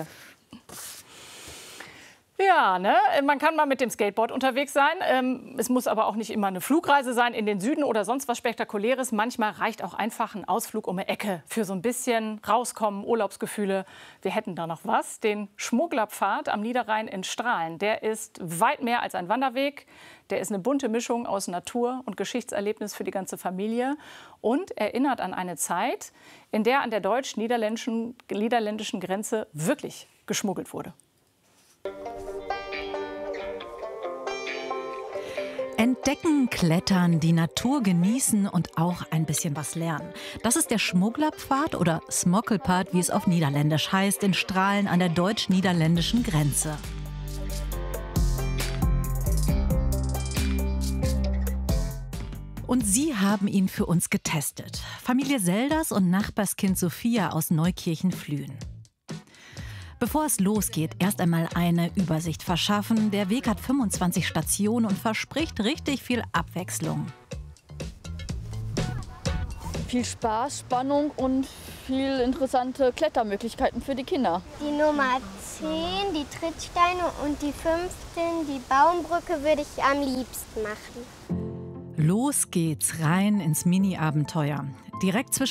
Ja, ne? Man kann mal mit dem Skateboard unterwegs sein. Es muss aber auch nicht immer eine Flugreise sein in den Süden oder sonst was Spektakuläres. Manchmal reicht auch einfach ein Ausflug um eine Ecke für so ein bisschen rauskommen, Urlaubsgefühle. Wir hätten da noch was. Den Schmugglerpfad am Niederrhein in Strahlen. Der ist weit mehr als ein Wanderweg. Der ist eine bunte Mischung aus Natur und Geschichtserlebnis für die ganze Familie und erinnert an eine Zeit, in der an der deutsch-niederländischen Grenze wirklich geschmuggelt wurde.
Entdecken, klettern, die Natur genießen und auch ein bisschen was lernen. Das ist der Schmugglerpfad oder Smokkelpad, wie es auf Niederländisch heißt, in Strahlen an der deutsch-niederländischen Grenze. Und Sie haben ihn für uns getestet. Familie Selders und Nachbarskind Sophia aus Neukirchen-Flühen. Bevor es losgeht, erst einmal eine Übersicht verschaffen. Der Weg hat 25 Stationen und verspricht richtig viel Abwechslung.
Viel Spaß, Spannung und viel interessante Klettermöglichkeiten für die Kinder.
Die Nummer 10, die Trittsteine, und die 15, die Baumbrücke, würde ich am liebsten machen.
Los geht's rein ins Mini-Abenteuer. Direkt zwischen